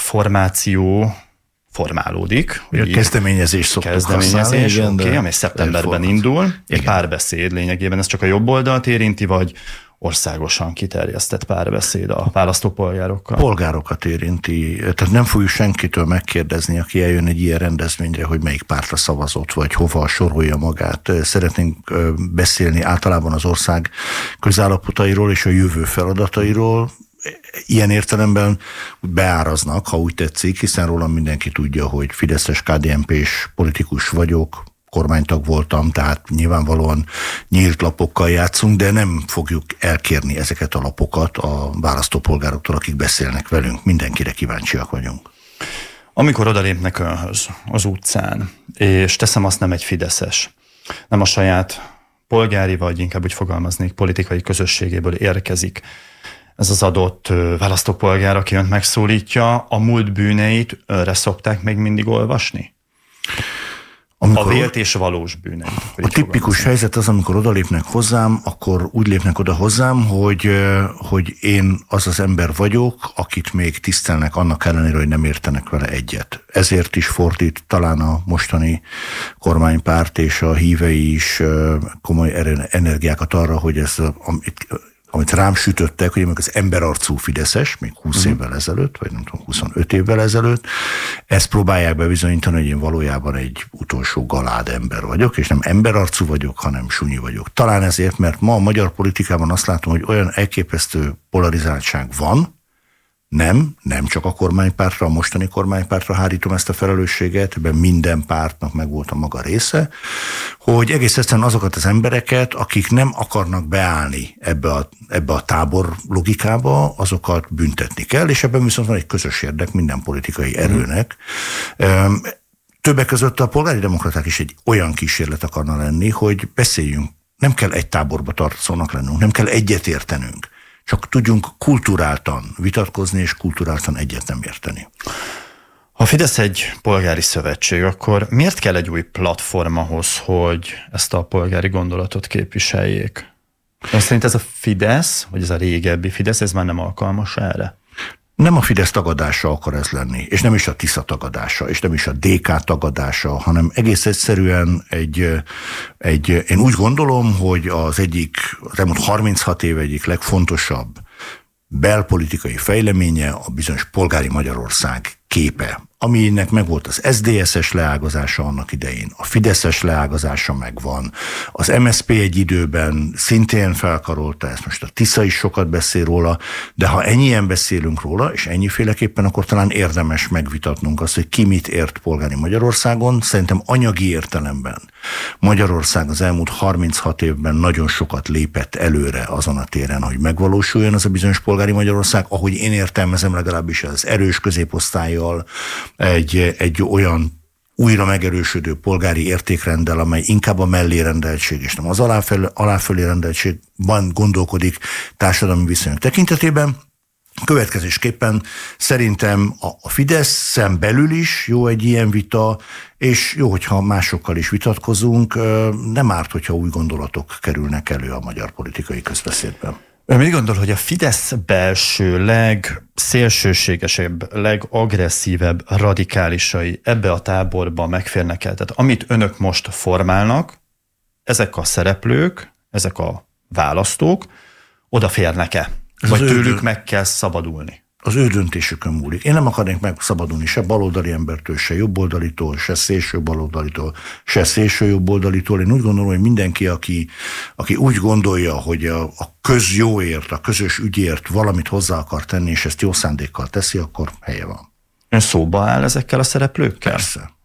formáció formálódik. A kezdeményezés szoktuk kezdeményezés, használni, okay, amely szeptemberben indul. Egy igen. párbeszéd lényegében, ez csak a jobb oldalt érinti, vagy országosan kiterjesztett párbeszéd a választópolgárokkal? Polgárokat érinti. Tehát nem fogjuk senkitől megkérdezni, aki eljön egy ilyen rendezvényre, hogy melyik pártra szavazott, vagy hova sorolja magát. Szeretnénk beszélni általában az ország közállapotairól és a jövő feladatairól. Ilyen értelemben beáraznak, ha úgy tetszik, hiszen rólam mindenki tudja, hogy fideszes ká dé en pés politikus vagyok, kormánytag voltam, tehát nyilvánvalóan nyílt lapokkal játszunk, de nem fogjuk elkérni ezeket a lapokat a választópolgároktól, akik beszélnek velünk. Mindenkire kíváncsiak vagyunk. Amikor odalépnek Önhöz az utcán, és teszem azt, nem egy fideszes, nem a saját polgári, vagy inkább úgy fogalmaznék, politikai közösségéből érkezik ez az adott választópolgár, aki Önt megszólítja, a múlt bűneit Önre szokták még mindig olvasni? Amikor a vélt és valós bűneit. A tipikus helyzet az, amikor odalépnek hozzám, akkor úgy lépnek oda hozzám, hogy, hogy én az az ember vagyok, akit még tisztelnek annak ellenére, hogy nem értenek vele egyet. Ezért is fordít talán a mostani kormánypárt és a hívei is komoly energiákat arra, hogy ez amit amit rám sütöttek, hogy én az emberarcú fideszes, még húsz uh-huh. évvel ezelőtt, vagy nem tudom, huszonöt évvel ezelőtt, ezt próbálják bebizonyítani, hogy én valójában egy utolsó galád ember vagyok, és nem emberarcú vagyok, hanem sunyi vagyok. Talán ezért, mert ma a magyar politikában azt látom, hogy olyan elképesztő polarizáltság van, nem, nem csak a kormánypártra, a mostani kormánypártra hárítom ezt a felelősséget, ebben minden pártnak megvolt a maga része, hogy egész egyszerűen azokat az embereket, akik nem akarnak beállni ebbe a, ebbe a tábor logikába, azokat büntetni kell, és ebben viszont van egy közös érdek minden politikai erőnek. Mm. Többek között a polgári demokraták is egy olyan kísérlet akarna lenni, hogy beszéljünk, nem kell egy táborba tartozónak lennünk, nem kell egyet értenünk. Csak tudjunk kulturáltan vitatkozni, és kulturáltan egyet nem érteni. Ha Fidesz egy polgári szövetség, akkor miért kell egy új platform ahhoz, hogy ezt a polgári gondolatot képviseljék? Ön szerint ez a Fidesz, vagy ez a régebbi Fidesz, ez már nem alkalmas erre? Nem a Fidesz tagadása akar ez lenni, és nem is a Tisza tagadása, és nem is a dé ká tagadása, hanem egész egyszerűen egy, egy én úgy gondolom, hogy az egyik, az elmúlt harminchat év egyik legfontosabb belpolitikai fejleménye a bizonyos polgári Magyarország képe, aminek megvolt az es zé dé es-es leágazása annak idején, a Fideszes leágazása megvan, az em es zé pé egy időben szintén felkarolta ezt, most a Tisza is sokat beszél róla, de ha ennyien beszélünk róla, és ennyiféleképpen, akkor talán érdemes megvitatnunk azt, hogy ki mit ért polgári Magyarországon. Szerintem anyagi értelemben Magyarország az elmúlt harminchat évben nagyon sokat lépett előre azon a téren, hogy megvalósuljon az a bizonyos polgári Magyarország, ahogy én értelmezem legalábbis az erős középosztállyal, egy, egy olyan újra megerősödő polgári értékrenddel, amely inkább a mellérendeltség és nem az aláfölé, aláfölé rendeltségben gondolkodik társadalmi viszonyok tekintetében. Következésképpen szerintem a Fideszen belül is jó egy ilyen vita, és jó, hogyha másokkal is vitatkozunk, nem árt, hogyha új gondolatok kerülnek elő a magyar politikai közbeszédben. Ön mit gondol, hogy a Fidesz belső legszélsőségesebb, legagresszívebb radikálisai ebbe a táborba megférnek el? Tehát amit önök most formálnak, ezek a szereplők, ezek a választók odaférnek-e? Vagy tőlük meg kell szabadulni? Az ő döntésükön múlik. Én nem akarnék megszabadulni se baloldali embertől, se jobboldalitól, se szélső baloldalitól, se szélső jobboldalitól. Én úgy gondolom, hogy mindenki, aki, aki úgy gondolja, hogy a, a közjóért, a közös ügyért valamit hozzá akar tenni, és ezt jó szándékkal teszi, akkor helye van. Ön szóba áll ezekkel a szereplőkkel? Persze.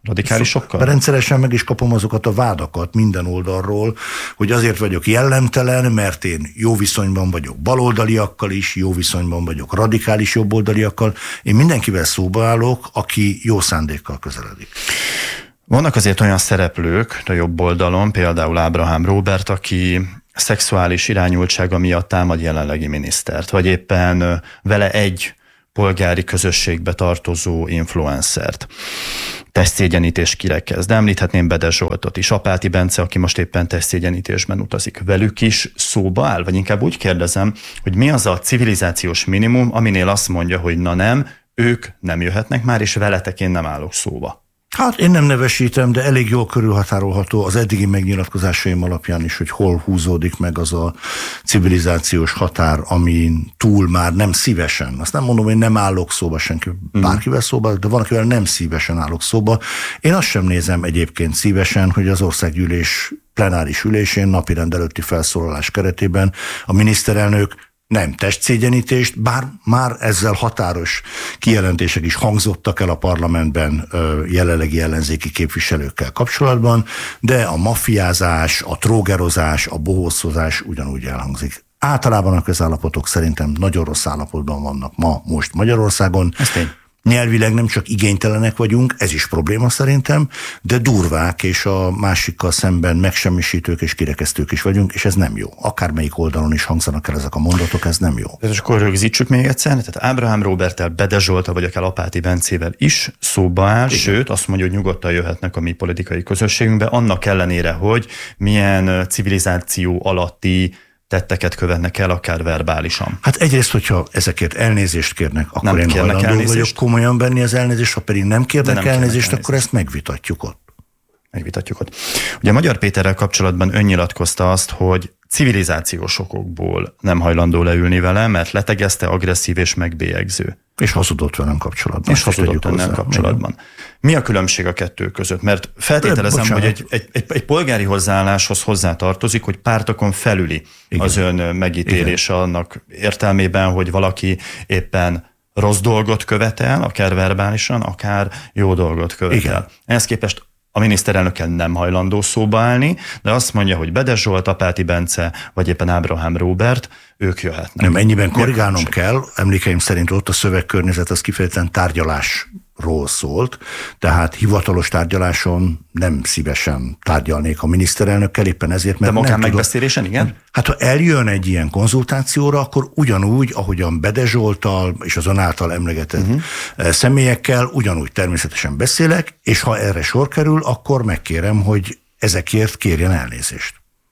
radikálisokkal? Rendszeresen meg is kapom azokat a vádakat minden oldalról, hogy azért vagyok jellemtelen, mert én jó viszonyban vagyok baloldaliakkal is, jó viszonyban vagyok radikális jobboldaliakkal. Én mindenkivel szóba állok, aki jó szándékkal közeledik. Vannak azért olyan szereplők a jobb oldalon, például Abraham Robert, aki szexuális irányultsága miatt támad jelenlegi minisztert, vagy éppen vele egy polgári közösségbe tartozó influencert. Testszégyenítést kirekez. De említhetném Bede Zsoltot is, Apáti Bence, aki most éppen testszégyenítésben utazik. Velük is szóba áll? Vagy inkább úgy kérdezem, hogy mi az a civilizációs minimum, aminél azt mondja, hogy na nem, ők nem jöhetnek már, és veletek én nem állok szóba. Hát én nem nevesítem, de elég jól körülhatárolható az eddigi megnyilatkozásaim alapján is, hogy hol húzódik meg az a civilizációs határ, amin túl már nem szívesen. Azt nem mondom, hogy nem állok szóba senki, bárkivel szóba, de van, akivel nem szívesen állok szóba. Én azt sem nézem egyébként szívesen, hogy az országgyűlés plenáris ülésén napirend előtti felszólalás keretében a miniszterelnök nem testszégyenítést, bár már ezzel határos kijelentések is hangzottak el a parlamentben jelenlegi ellenzéki képviselőkkel kapcsolatban, de a maffiázás, a trógerozás, a bohócozás ugyanúgy elhangzik. Általában a közállapotok szerintem nagyon rossz állapotban vannak ma, most Magyarországon. Nyelvileg nem csak igénytelenek vagyunk, ez is probléma szerintem, de durvák, és a másikkal szemben megsemmisítők és kirekesztők is vagyunk, és ez nem jó. Akármelyik oldalon is hangzanak el ezek a mondatok, ez nem jó. És akkor rögzítsük még egyszer, tehát Abraham Roberttel, Bede Zsolttal, vagy akár Apáti Bencével is szóba áll, igen. Sőt, azt mondja, hogy nyugodtan jöhetnek a mi politikai közösségünkbe, annak ellenére, hogy milyen civilizáció alatti tetteket követnek el, akár verbálisan. Hát egyrészt, hogyha ezekért elnézést kérnek, akkor nem én hajlandó elnézést. vagyok komolyan venni az elnézést, ha pedig nem kérnek nem elnézést, elnézést, akkor ezt megvitatjuk ott. Megvitatjuk ott. Ugye Magyar Péterrel kapcsolatban önnyilatkozta azt, hogy civilizációs okokból nem hajlandó leülni vele, mert letegezte, agresszív és megbélyegző. És hazudott velem kapcsolatban. És hazudott velem kapcsolatban. Mi a különbség a kettő között? Mert feltételezem, Bocsánat. hogy egy, egy, egy, egy polgári hozzáálláshoz hozzátartozik, hogy pártokon felüli igen. az ön megítélése igen. annak értelmében, hogy valaki éppen rossz dolgot követel, akár verbálisan, akár jó dolgot követel. Igen. Ehhez képest a miniszterelnökkel nem hajlandó szóba állni, de azt mondja, hogy Bede Zsolt, Apáti Bence, vagy éppen Abraham Robert, ők jöhetnek. Nem, ennyiben korrigálnom kell, emlékeim szerint ott a szövegkörnyezet az kifejezetten tárgyalásról szólt, tehát hivatalos tárgyaláson nem szívesen tárgyalnék a miniszterelnökkel, éppen ezért, mert de nem megbeszélésen, igen? Hát ha eljön egy ilyen konzultációra, akkor ugyanúgy, ahogyan Bede Zsolttal és az ön által emlegetett uh-huh. személyekkel ugyanúgy természetesen beszélek, és ha erre sor kerül, akkor megkérem, hogy ezekért kérjen elnézést.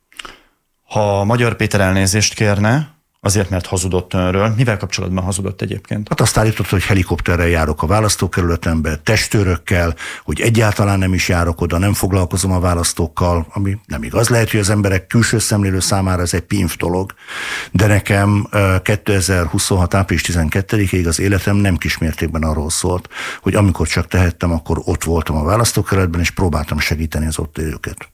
Ha Magyar Péter elnézést kérne, azért, mert hazudott önről. Mivel kapcsolatban hazudott egyébként? Hát azt állított, hogy helikopterrel járok a választókerületembe, testőrökkel, hogy egyáltalán nem is járok oda, nem foglalkozom a választókkal, ami nem igaz. Lehet, hogy az emberek külső szemlélő számára ez egy pimf dolog, de nekem kétezer-huszonhat. április tizenkettedikéig az életem nem kismértékben arról szólt, hogy amikor csak tehettem, akkor ott voltam a választókerületben, és próbáltam segíteni az ott élőket.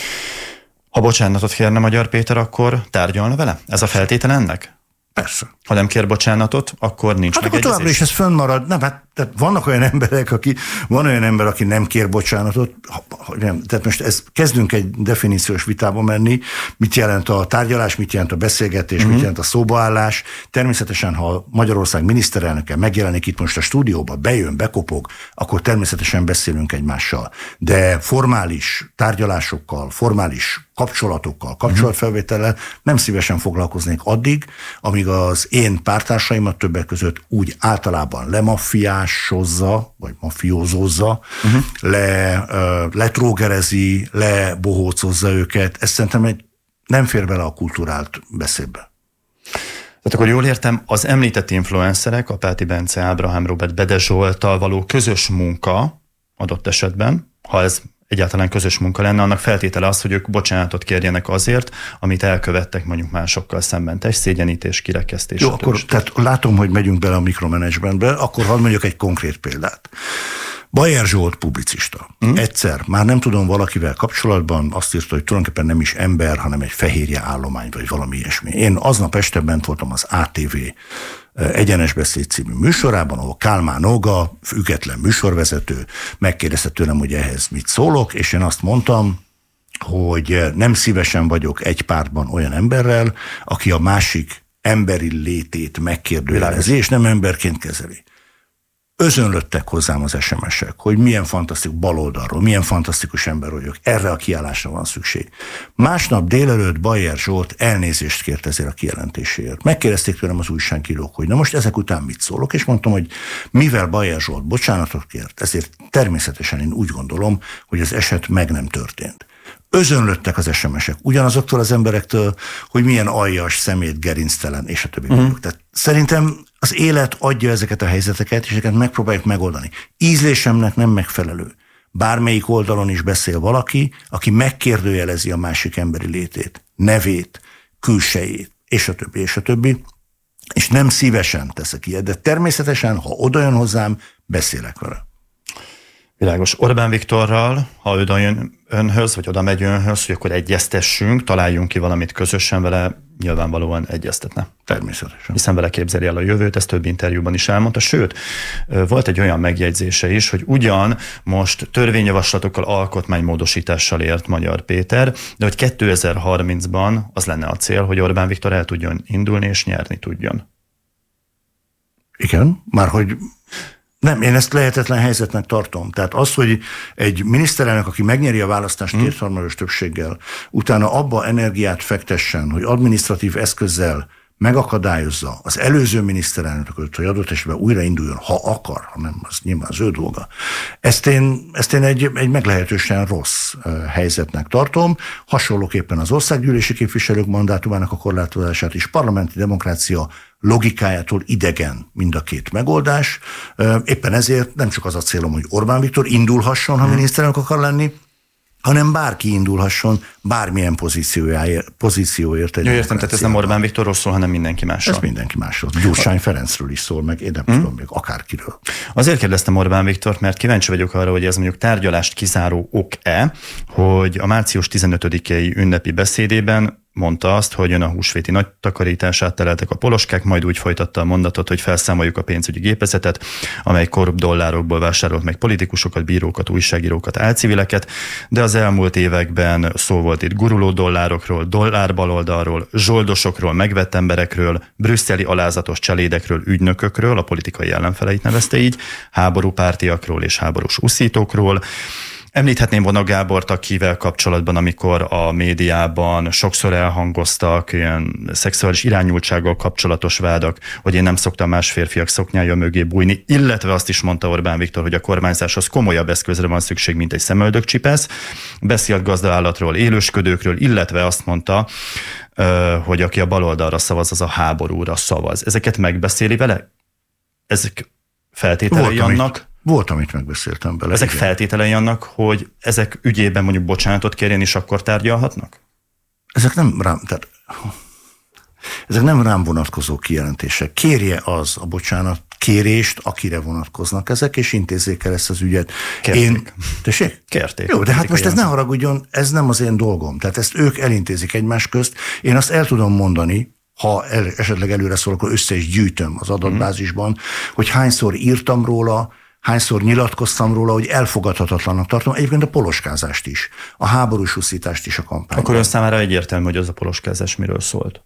Ha bocsánatot kérne Magyar Péter, akkor tárgyalna vele? Ez a feltétel ennek? Persze. Ha nem kér bocsánatot, akkor nincs hát megegyezés. Hát továbbra is ez fönnmarad. Nem, hát tehát vannak olyan emberek, aki, van olyan ember, aki nem kér bocsánatot. Nem, tehát most ez, kezdünk egy definíciós vitába menni. Mit jelent a tárgyalás, mit jelent a beszélgetés, uh-huh. mit jelent a szóbaállás. Természetesen, ha Magyarország miniszterelnöke megjelenik itt most a stúdióba, bejön, bekopog, akkor természetesen beszélünk egymással. De formális tárgyalásokkal, formális kapcsolatokkal, kapcsolatfelvétellel nem szívesen foglalkoznék addig, amíg az én pártársaimat többek között úgy általában lemaffiásozza, vagy mafiózózza, uh-huh. le, uh, letrógerezi, lebohócozza őket. Ez szerintem egy, nem fér bele a kulturált beszédbe. Tehát akkor jól értem, az említett influencerek, Apáti Bence, Abraham Robert, Bede Zsolttal való közös munka adott esetben, ha ez egyáltalán közös munka lenne, annak feltétele az, hogy ők bocsánatot kérjenek azért, amit elkövettek mondjuk másokkal szemben, testszégyenítés, kirekesztés. Jó, akkor tehát látom, hogy megyünk bele a mikromanagementbe, akkor hadd mondjuk egy konkrét példát. Bajer Zsolt publicista. Mm. Egyszer, már nem tudom, valakivel kapcsolatban azt írta, hogy tulajdonképpen nem is ember, hanem egy fehérje állomány, vagy valami ilyesmi. Én aznap este bent voltam az á té vé Egyenes Beszéd című műsorában, ahol Kálmán Olga, független műsorvezető, megkérdezte tőlem, hogy ehhez mit szólok, és én azt mondtam, hogy nem szívesen vagyok egy pártban olyan emberrel, aki a másik emberi létét megkérdőjelezi, és nem emberként kezeli. Özönlöttek hozzám az es em es-ek, hogy milyen fantasztikus baloldalról, milyen fantasztikus ember vagyok, erre a kiállásra van szükség. Másnap délelőtt Bajer Zsolt elnézést kért ezért a kijelentéséért. Megkérdezték tőlem az újságírók, hogy na most ezek után mit szólok, és mondtam, hogy mivel Bajer Zsolt bocsánatot kért, ezért természetesen én úgy gondolom, hogy az eset meg nem történt. Özönlöttek az es em es-ek ugyanazoktól az emberektől, hogy milyen aljas, szemét, gerinctelen, és a többi. Uh-huh. Tehát szerintem az élet adja ezeket a helyzeteket, és ezeket megpróbáljuk megoldani. Ízlésemnek nem megfelelő. Bármelyik oldalon is beszél valaki, aki megkérdőjelezi a másik emberi létét, nevét, külsejét, és a többi, és a többi. És nem szívesen teszek ilyet, de természetesen, ha oda jön hozzám, beszélek vele. Világos. Orbán Viktorral, ha oda jön önhöz, vagy oda megy önhöz, hogy akkor egyeztessünk, találjunk ki valamit közösen vele, nyilvánvalóan egyeztetne. Természetesen. Hiszen vele képzeli el a jövőt, ezt több interjúban is elmondta. Sőt, volt egy olyan megjegyzése is, hogy ugyan most törvényjavaslatokkal, alkotmánymódosítással ért Magyar Péter, de hogy kétezer-harmincban az lenne a cél, hogy Orbán Viktor el tudjon indulni és nyerni tudjon. Igen, már hogy... Nem, én ezt lehetetlen helyzetnek tartom. Tehát az, hogy egy miniszterelnök, aki megnyeri a választást hmm. kétharmados többséggel, utána abba energiát fektessen, hogy adminisztratív eszközzel megakadályozza az előző miniszterelnököt, hogy adott esetben újrainduljon, ha akar, hanem az nyilván az ő dolga. Ezt én, ezt én egy, egy meglehetősen rossz uh, helyzetnek tartom. Hasonlóképpen az országgyűlési képviselők mandátumának a korlátozását is, parlamenti demokrácia logikájától idegen mind a két megoldás. Éppen ezért nem csak az a célom, hogy Orbán Viktor indulhasson, ha miniszterelnök akar lenni, hanem bárki indulhasson bármilyen pozícióért. pozícióért Jó, értem, tehát ez nem Orbán Viktorról szól, hanem mindenki másról. Ez mindenki másról. Gyurcsány Ferencről is szól, meg én nem hmm. tudom még akárkiről. Azért kérdeztem Orbán Viktort, mert kíváncsi vagyok arra, hogy ez mondjuk tárgyalást kizáró ok-e, hogy a március tizenötödikei ünnepi beszédében mondta azt, hogy jön a húsvéti nagy takarítás, átteleltek a poloskák, majd úgy folytatta a mondatot, hogy felszámoljuk a pénzügyi gépezetet, amely korrupt dollárokból vásárolt meg politikusokat, bírókat, újságírókat, álcivileket, de az elmúlt években szó volt itt guruló dollárokról, dollárbaloldalról, zsoldosokról, megvett emberekről, brüsszeli alázatos cselédekről, ügynökökről, a politikai ellenfeleit nevezte így, háborúpártiakról és háborús uszítókról. Említhetném Vona Gábort, akivel kapcsolatban, amikor a médiában sokszor elhangoztak ilyen szexuális irányultsággal kapcsolatos vádak, hogy én nem szoktam más férfiak szoknyája mögé bújni, illetve azt is mondta Orbán Viktor, hogy a kormányzáshoz komolyabb eszközre van szükség, mint egy szemöldökcsipesz. Beszélt gazdaállatról, élősködőkről, illetve azt mondta, hogy aki a baloldalra szavaz, az a háborúra szavaz. Ezeket megbeszéli vele? Ezek feltételei annak? Volt, amit megbeszéltem bele. Ezek igen. feltételei annak, hogy ezek ügyében mondjuk bocsánatot kérjen, és akkor tárgyalhatnak? Ezek nem rám, tehát, ezek nem rám vonatkozó kijelentések. Kérje az a bocsánat kérést, akire vonatkoznak ezek, és intézzék el ezt az ügyet. Kérték. Én, tessék? Kérték. Jó, de hát most ez ne haragudjon, ez nem az én dolgom. Tehát ezt ők elintézik egymás közt. Én azt el tudom mondani, ha el, esetleg előre szól, akkor össze is gyűjtöm az adatbázisban, hogy hányszor írtam róla, hányszor nyilatkoztam róla, hogy elfogadhatatlannak tartom. Egyébként a poloskázást is, a háborús uszítást is a kampányban. Akkor ön számára egyértelmű, hogy az a poloskázás miről szólt?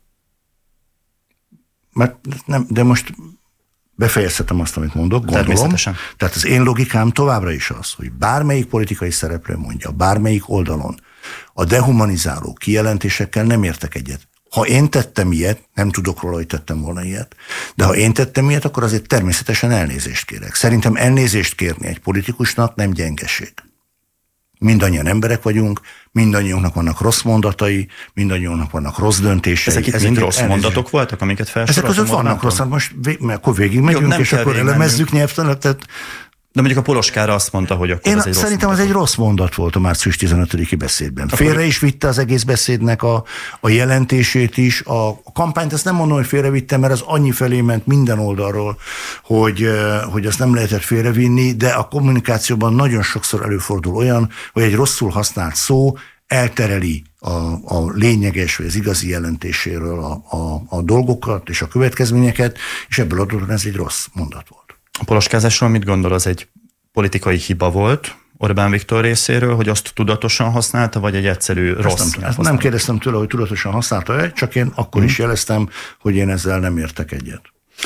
Mert nem, de most befejezhetem azt, amit mondok, gondolom. Tehát az én logikám továbbra is az, hogy bármelyik politikai szereplő mondja, bármelyik oldalon a dehumanizáló kijelentésekkel nem értek egyet. Ha én tettem ilyet, nem tudok róla, hogy tettem volna ilyet, de ha én tettem ilyet, akkor azért természetesen elnézést kérek. Szerintem elnézést kérni egy politikusnak nem gyengeség. Mindannyian emberek vagyunk, mindannyiunknak vannak rossz mondatai, mindannyiunknak vannak rossz döntései. Ezek itt mind rossz elnézést. Mondatok voltak, amiket felsoroltam? Ezek között vannak rossz, most vég, akkor végig megyünk, Jó, és akkor elemezzük nyelvtanak, tehát De mondjuk a Poloskára azt mondta, hogy akkor Én ez egy szerintem rossz az egy rossz mondat volt a március tizenötödiki beszédben. Akkor... Félre is vitte az egész beszédnek a, a jelentését is. A, a kampányt ezt nem mondom, hogy félrevitte, mert az annyi felé ment minden oldalról, hogy, hogy azt nem lehetett félrevinni, de a kommunikációban nagyon sokszor előfordul olyan, hogy egy rosszul használt szó eltereli a, a lényeges, vagy az igazi jelentéséről a, a, a dolgokat és a következményeket, és ebből adódóan ez egy rossz mondat volt. A poloskázásról mit gondol, az egy politikai hiba volt Orbán Viktor részéről, hogy azt tudatosan használta, vagy egy egyszerű rossz? Nem, ezt nem kérdeztem tőle, hogy tudatosan használta-e, csak én akkor hmm. is jeleztem, hogy én ezzel nem értek egyet.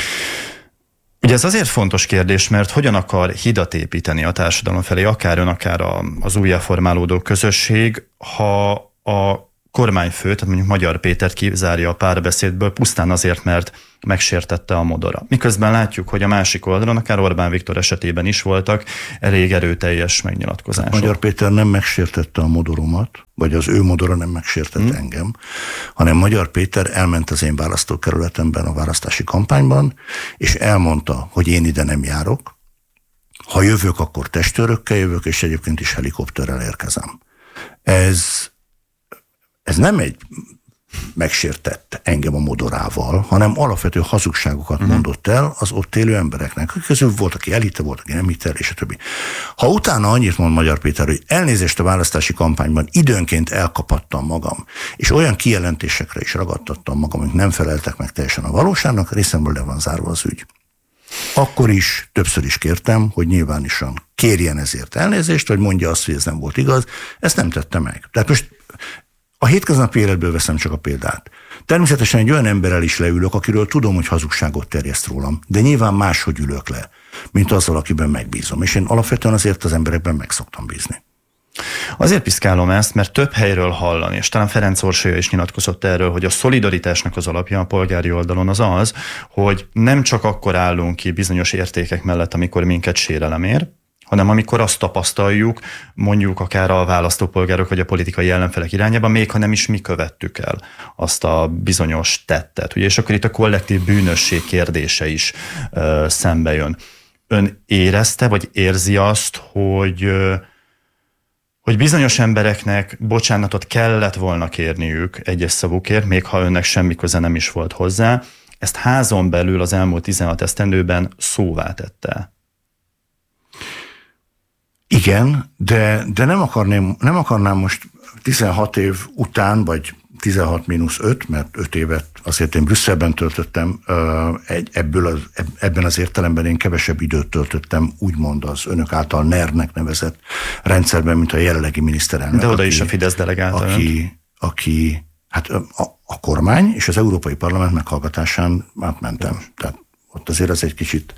Ugye ez azért fontos kérdés, mert hogyan akar hidat építeni a társadalom felé, akár ön, akár az újjáformálódó közösség, ha a kormányfő, tehát mondjuk Magyar Pétert kizárja a párbeszédből pusztán azért, mert megsértette a modora. Miközben látjuk, hogy a másik oldalon, akár Orbán Viktor esetében is voltak elég erőteljes megnyilatkozások. Magyar Péter nem megsértette a modoromat, vagy az ő modora nem megsértett hmm. engem, hanem Magyar Péter elment az én választókerületemben a választási kampányban, és elmondta, hogy én ide nem járok, ha jövök, akkor testőrökkel jövök, és egyébként is helikopterrel érkezem. Ez Ez nem egy megsértett engem a modorával, hanem alapvető hazugságokat uh-huh. mondott el az ott élő embereknek. Közül volt, aki elhitte, volt, aki nem hitte el, és a többi. Ha utána annyit mond Magyar Péter, hogy elnézést a választási kampányban időnként elkapattam magam, és olyan kijelentésekre is ragadtattam magam, amik nem feleltek meg teljesen a valóságnak, részemről le van zárva az ügy. Akkor is, többször is kértem, hogy nyilvánosan kérjen ezért elnézést, vagy mondja azt, hogy ez nem volt igaz. Ezt nem tette meg. Tehát most a hétköznapi életből veszem csak a példát. Természetesen egy olyan emberrel is leülök, akiről tudom, hogy hazugságot terjeszt rólam, de nyilván máshogy ülök le, mint azzal, akiben megbízom. És én alapvetően azért az emberekben meg szoktam bízni. Azért piszkálom ezt, mert több helyről hallani, és talán Ferenc Orsolya is nyilatkozott erről, hogy a szolidaritásnak az alapja a polgári oldalon az az, hogy nem csak akkor állunk ki bizonyos értékek mellett, amikor minket sérelem ér, hanem amikor azt tapasztaljuk, mondjuk akár a választópolgárok vagy a politikai ellenfelek irányában, még ha nem is mi követtük el azt a bizonyos tettet. Ugye, és akkor itt a kollektív bűnösség kérdése is ö, szembe jön. Ön érezte, vagy érzi azt, hogy, ö, hogy bizonyos embereknek bocsánatot kellett volna kérniük egyes szavukért, még ha önnek semmi köze nem is volt hozzá, ezt házon belül az elmúlt tizenhat esztendőben szóvá tette? Igen, de, de nem, akarném, nem akarnám most tizenhat év után, vagy tizenhat mínusz öt, mert öt évet azért én Brüsszelben töltöttem, egy, ebből az, ebben az értelemben én kevesebb időt töltöttem, úgymond az önök által en e er-nek nevezett rendszerben, mint a jelenlegi miniszterelnök. De oda aki, is a Fidesz delegálta. Aki, aki, hát a, a kormány és az Európai Parlament meghallgatásán átmentem. Tehát ott azért az egy kicsit...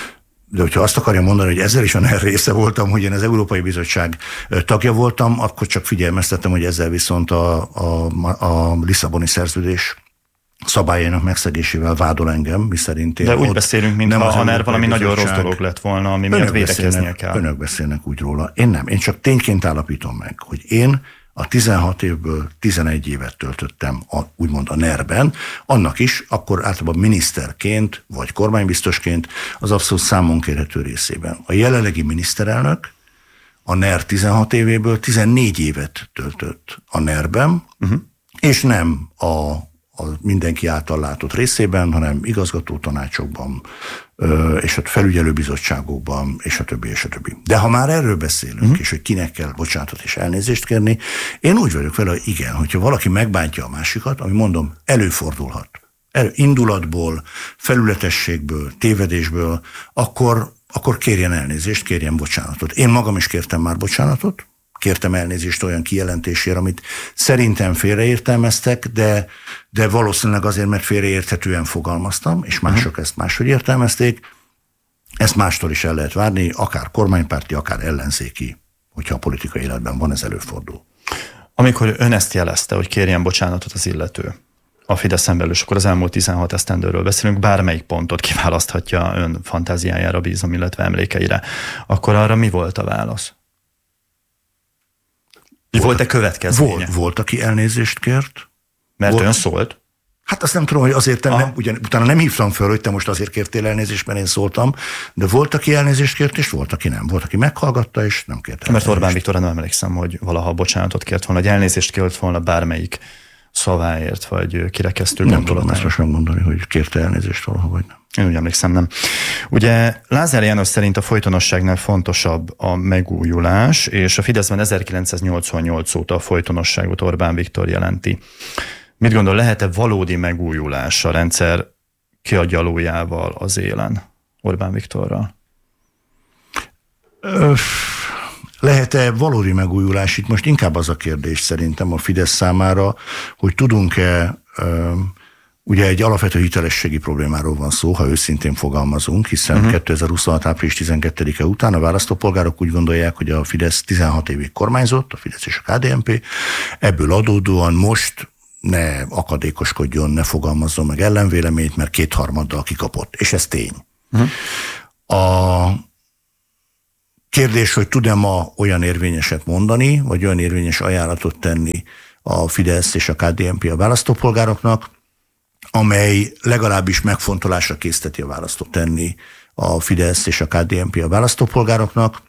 De hogyha azt akarja mondani, hogy ezzel is a en e er része voltam, hogy én az Európai Bizottság tagja voltam, akkor csak figyelmeztettem, hogy ezzel viszont a, a, a Lisszaboni szerződés szabályainak megszegésével vádol engem, miszerint én... De úgy beszélünk, mintha a en e er valami nagyon rossz dolog lett volna, ami miatt védekeznie kell. Önök beszélnek úgy róla. Én nem. Én csak tényként állapítom meg, hogy én a tizenhat évből tizenegy évet töltöttem a, úgymond a en e er-ben, annak is akkor általában miniszterként, vagy kormánybiztosként az abszolút számon kérhető részében. A jelenlegi miniszterelnök a en e er tizenhat évéből tizennégy évet töltött a en e er-ben, uh-huh. és nem a, a mindenki által látott részében, hanem igazgató tanácsokban, és a felügyelőbizottságokban, és a többi, és a többi. De ha már erről beszélünk, uh-huh. és hogy kinek kell bocsánatot és elnézést kérni, én úgy vagyok vele, hogy igen, hogyha valaki megbántja a másikat, ami mondom, előfordulhat. Elő, indulatból, felületességből, tévedésből, akkor, akkor kérjen elnézést, kérjen bocsánatot. Én magam is kértem már bocsánatot, kértem elnézést olyan kijelentésért, amit szerintem félreértelmeztek, de, de valószínűleg azért, mert félreérthetően fogalmaztam, és mások uh-huh. ezt máshogy értelmezték. Ezt mástól is el lehet várni, akár kormánypárti, akár ellenzéki, hogyha a politikai életben van, ez előfordul. Amikor ön ezt jelezte, hogy kérjen bocsánatot az illető a Fideszen belül, és akkor az elmúlt tizenhat esztendőről beszélünk, bármelyik pontot kiválaszthatja ön fantáziájára bízom, illetve emlékeire, akkor arra mi volt a válasz? Volt-e következménye? Volt, volt, aki elnézést kért. Mert volt, ön szólt? Hát azt nem tudom, hogy azért te nem, ugyan, utána nem hívtam föl, hogy te most azért kértél elnézést, mert én szóltam, de volt, aki elnézést kért, és volt, aki nem. Volt, aki meghallgatta, és nem kért elnézést. Mert Orbán Viktorra nem emlékszem, hogy valaha bocsánatot kért volna, hogy elnézést kért volna bármelyik szaváért, vagy kirekesztő gondolatáért. Nem tudom ezt most megmondani, hogy kérte elnézést valaha, vagy nem. Én úgy emlékszem, nem. Ugye Lázár János szerint a folytonosságnál fontosabb a megújulás, és a Fideszben ezerkilencszáznyolcvannyolc óta a folytonosságot Orbán Viktor jelenti. Mit gondol, lehet-e valódi megújulás a rendszer kiagyalójával az élen Orbán Viktorral? Öff. Lehet-e valódi megújulás? Itt most inkább az a kérdés szerintem a Fidesz számára, hogy tudunk-e, ugye egy alapvető hitelességi problémáról van szó, ha őszintén fogalmazunk, hiszen uh-huh. kétezer-huszonhat. április tizenkettedike után a választópolgárok úgy gondolják, hogy a Fidesz tizenhat évig kormányzott, a Fidesz és a ká dé en pé, ebből adódóan most ne akadékoskodjon, ne fogalmazzon meg ellenvéleményt, mert kétharmaddal kikapott, és ez tény. Uh-huh. A kérdés, hogy tud-e ma olyan érvényeset mondani, vagy olyan érvényes ajánlatot tenni a Fidesz és a ká dé en pé a választópolgároknak, amely legalábbis megfontolásra készteti a választót tenni a Fidesz és a ká dé en pé a választópolgároknak.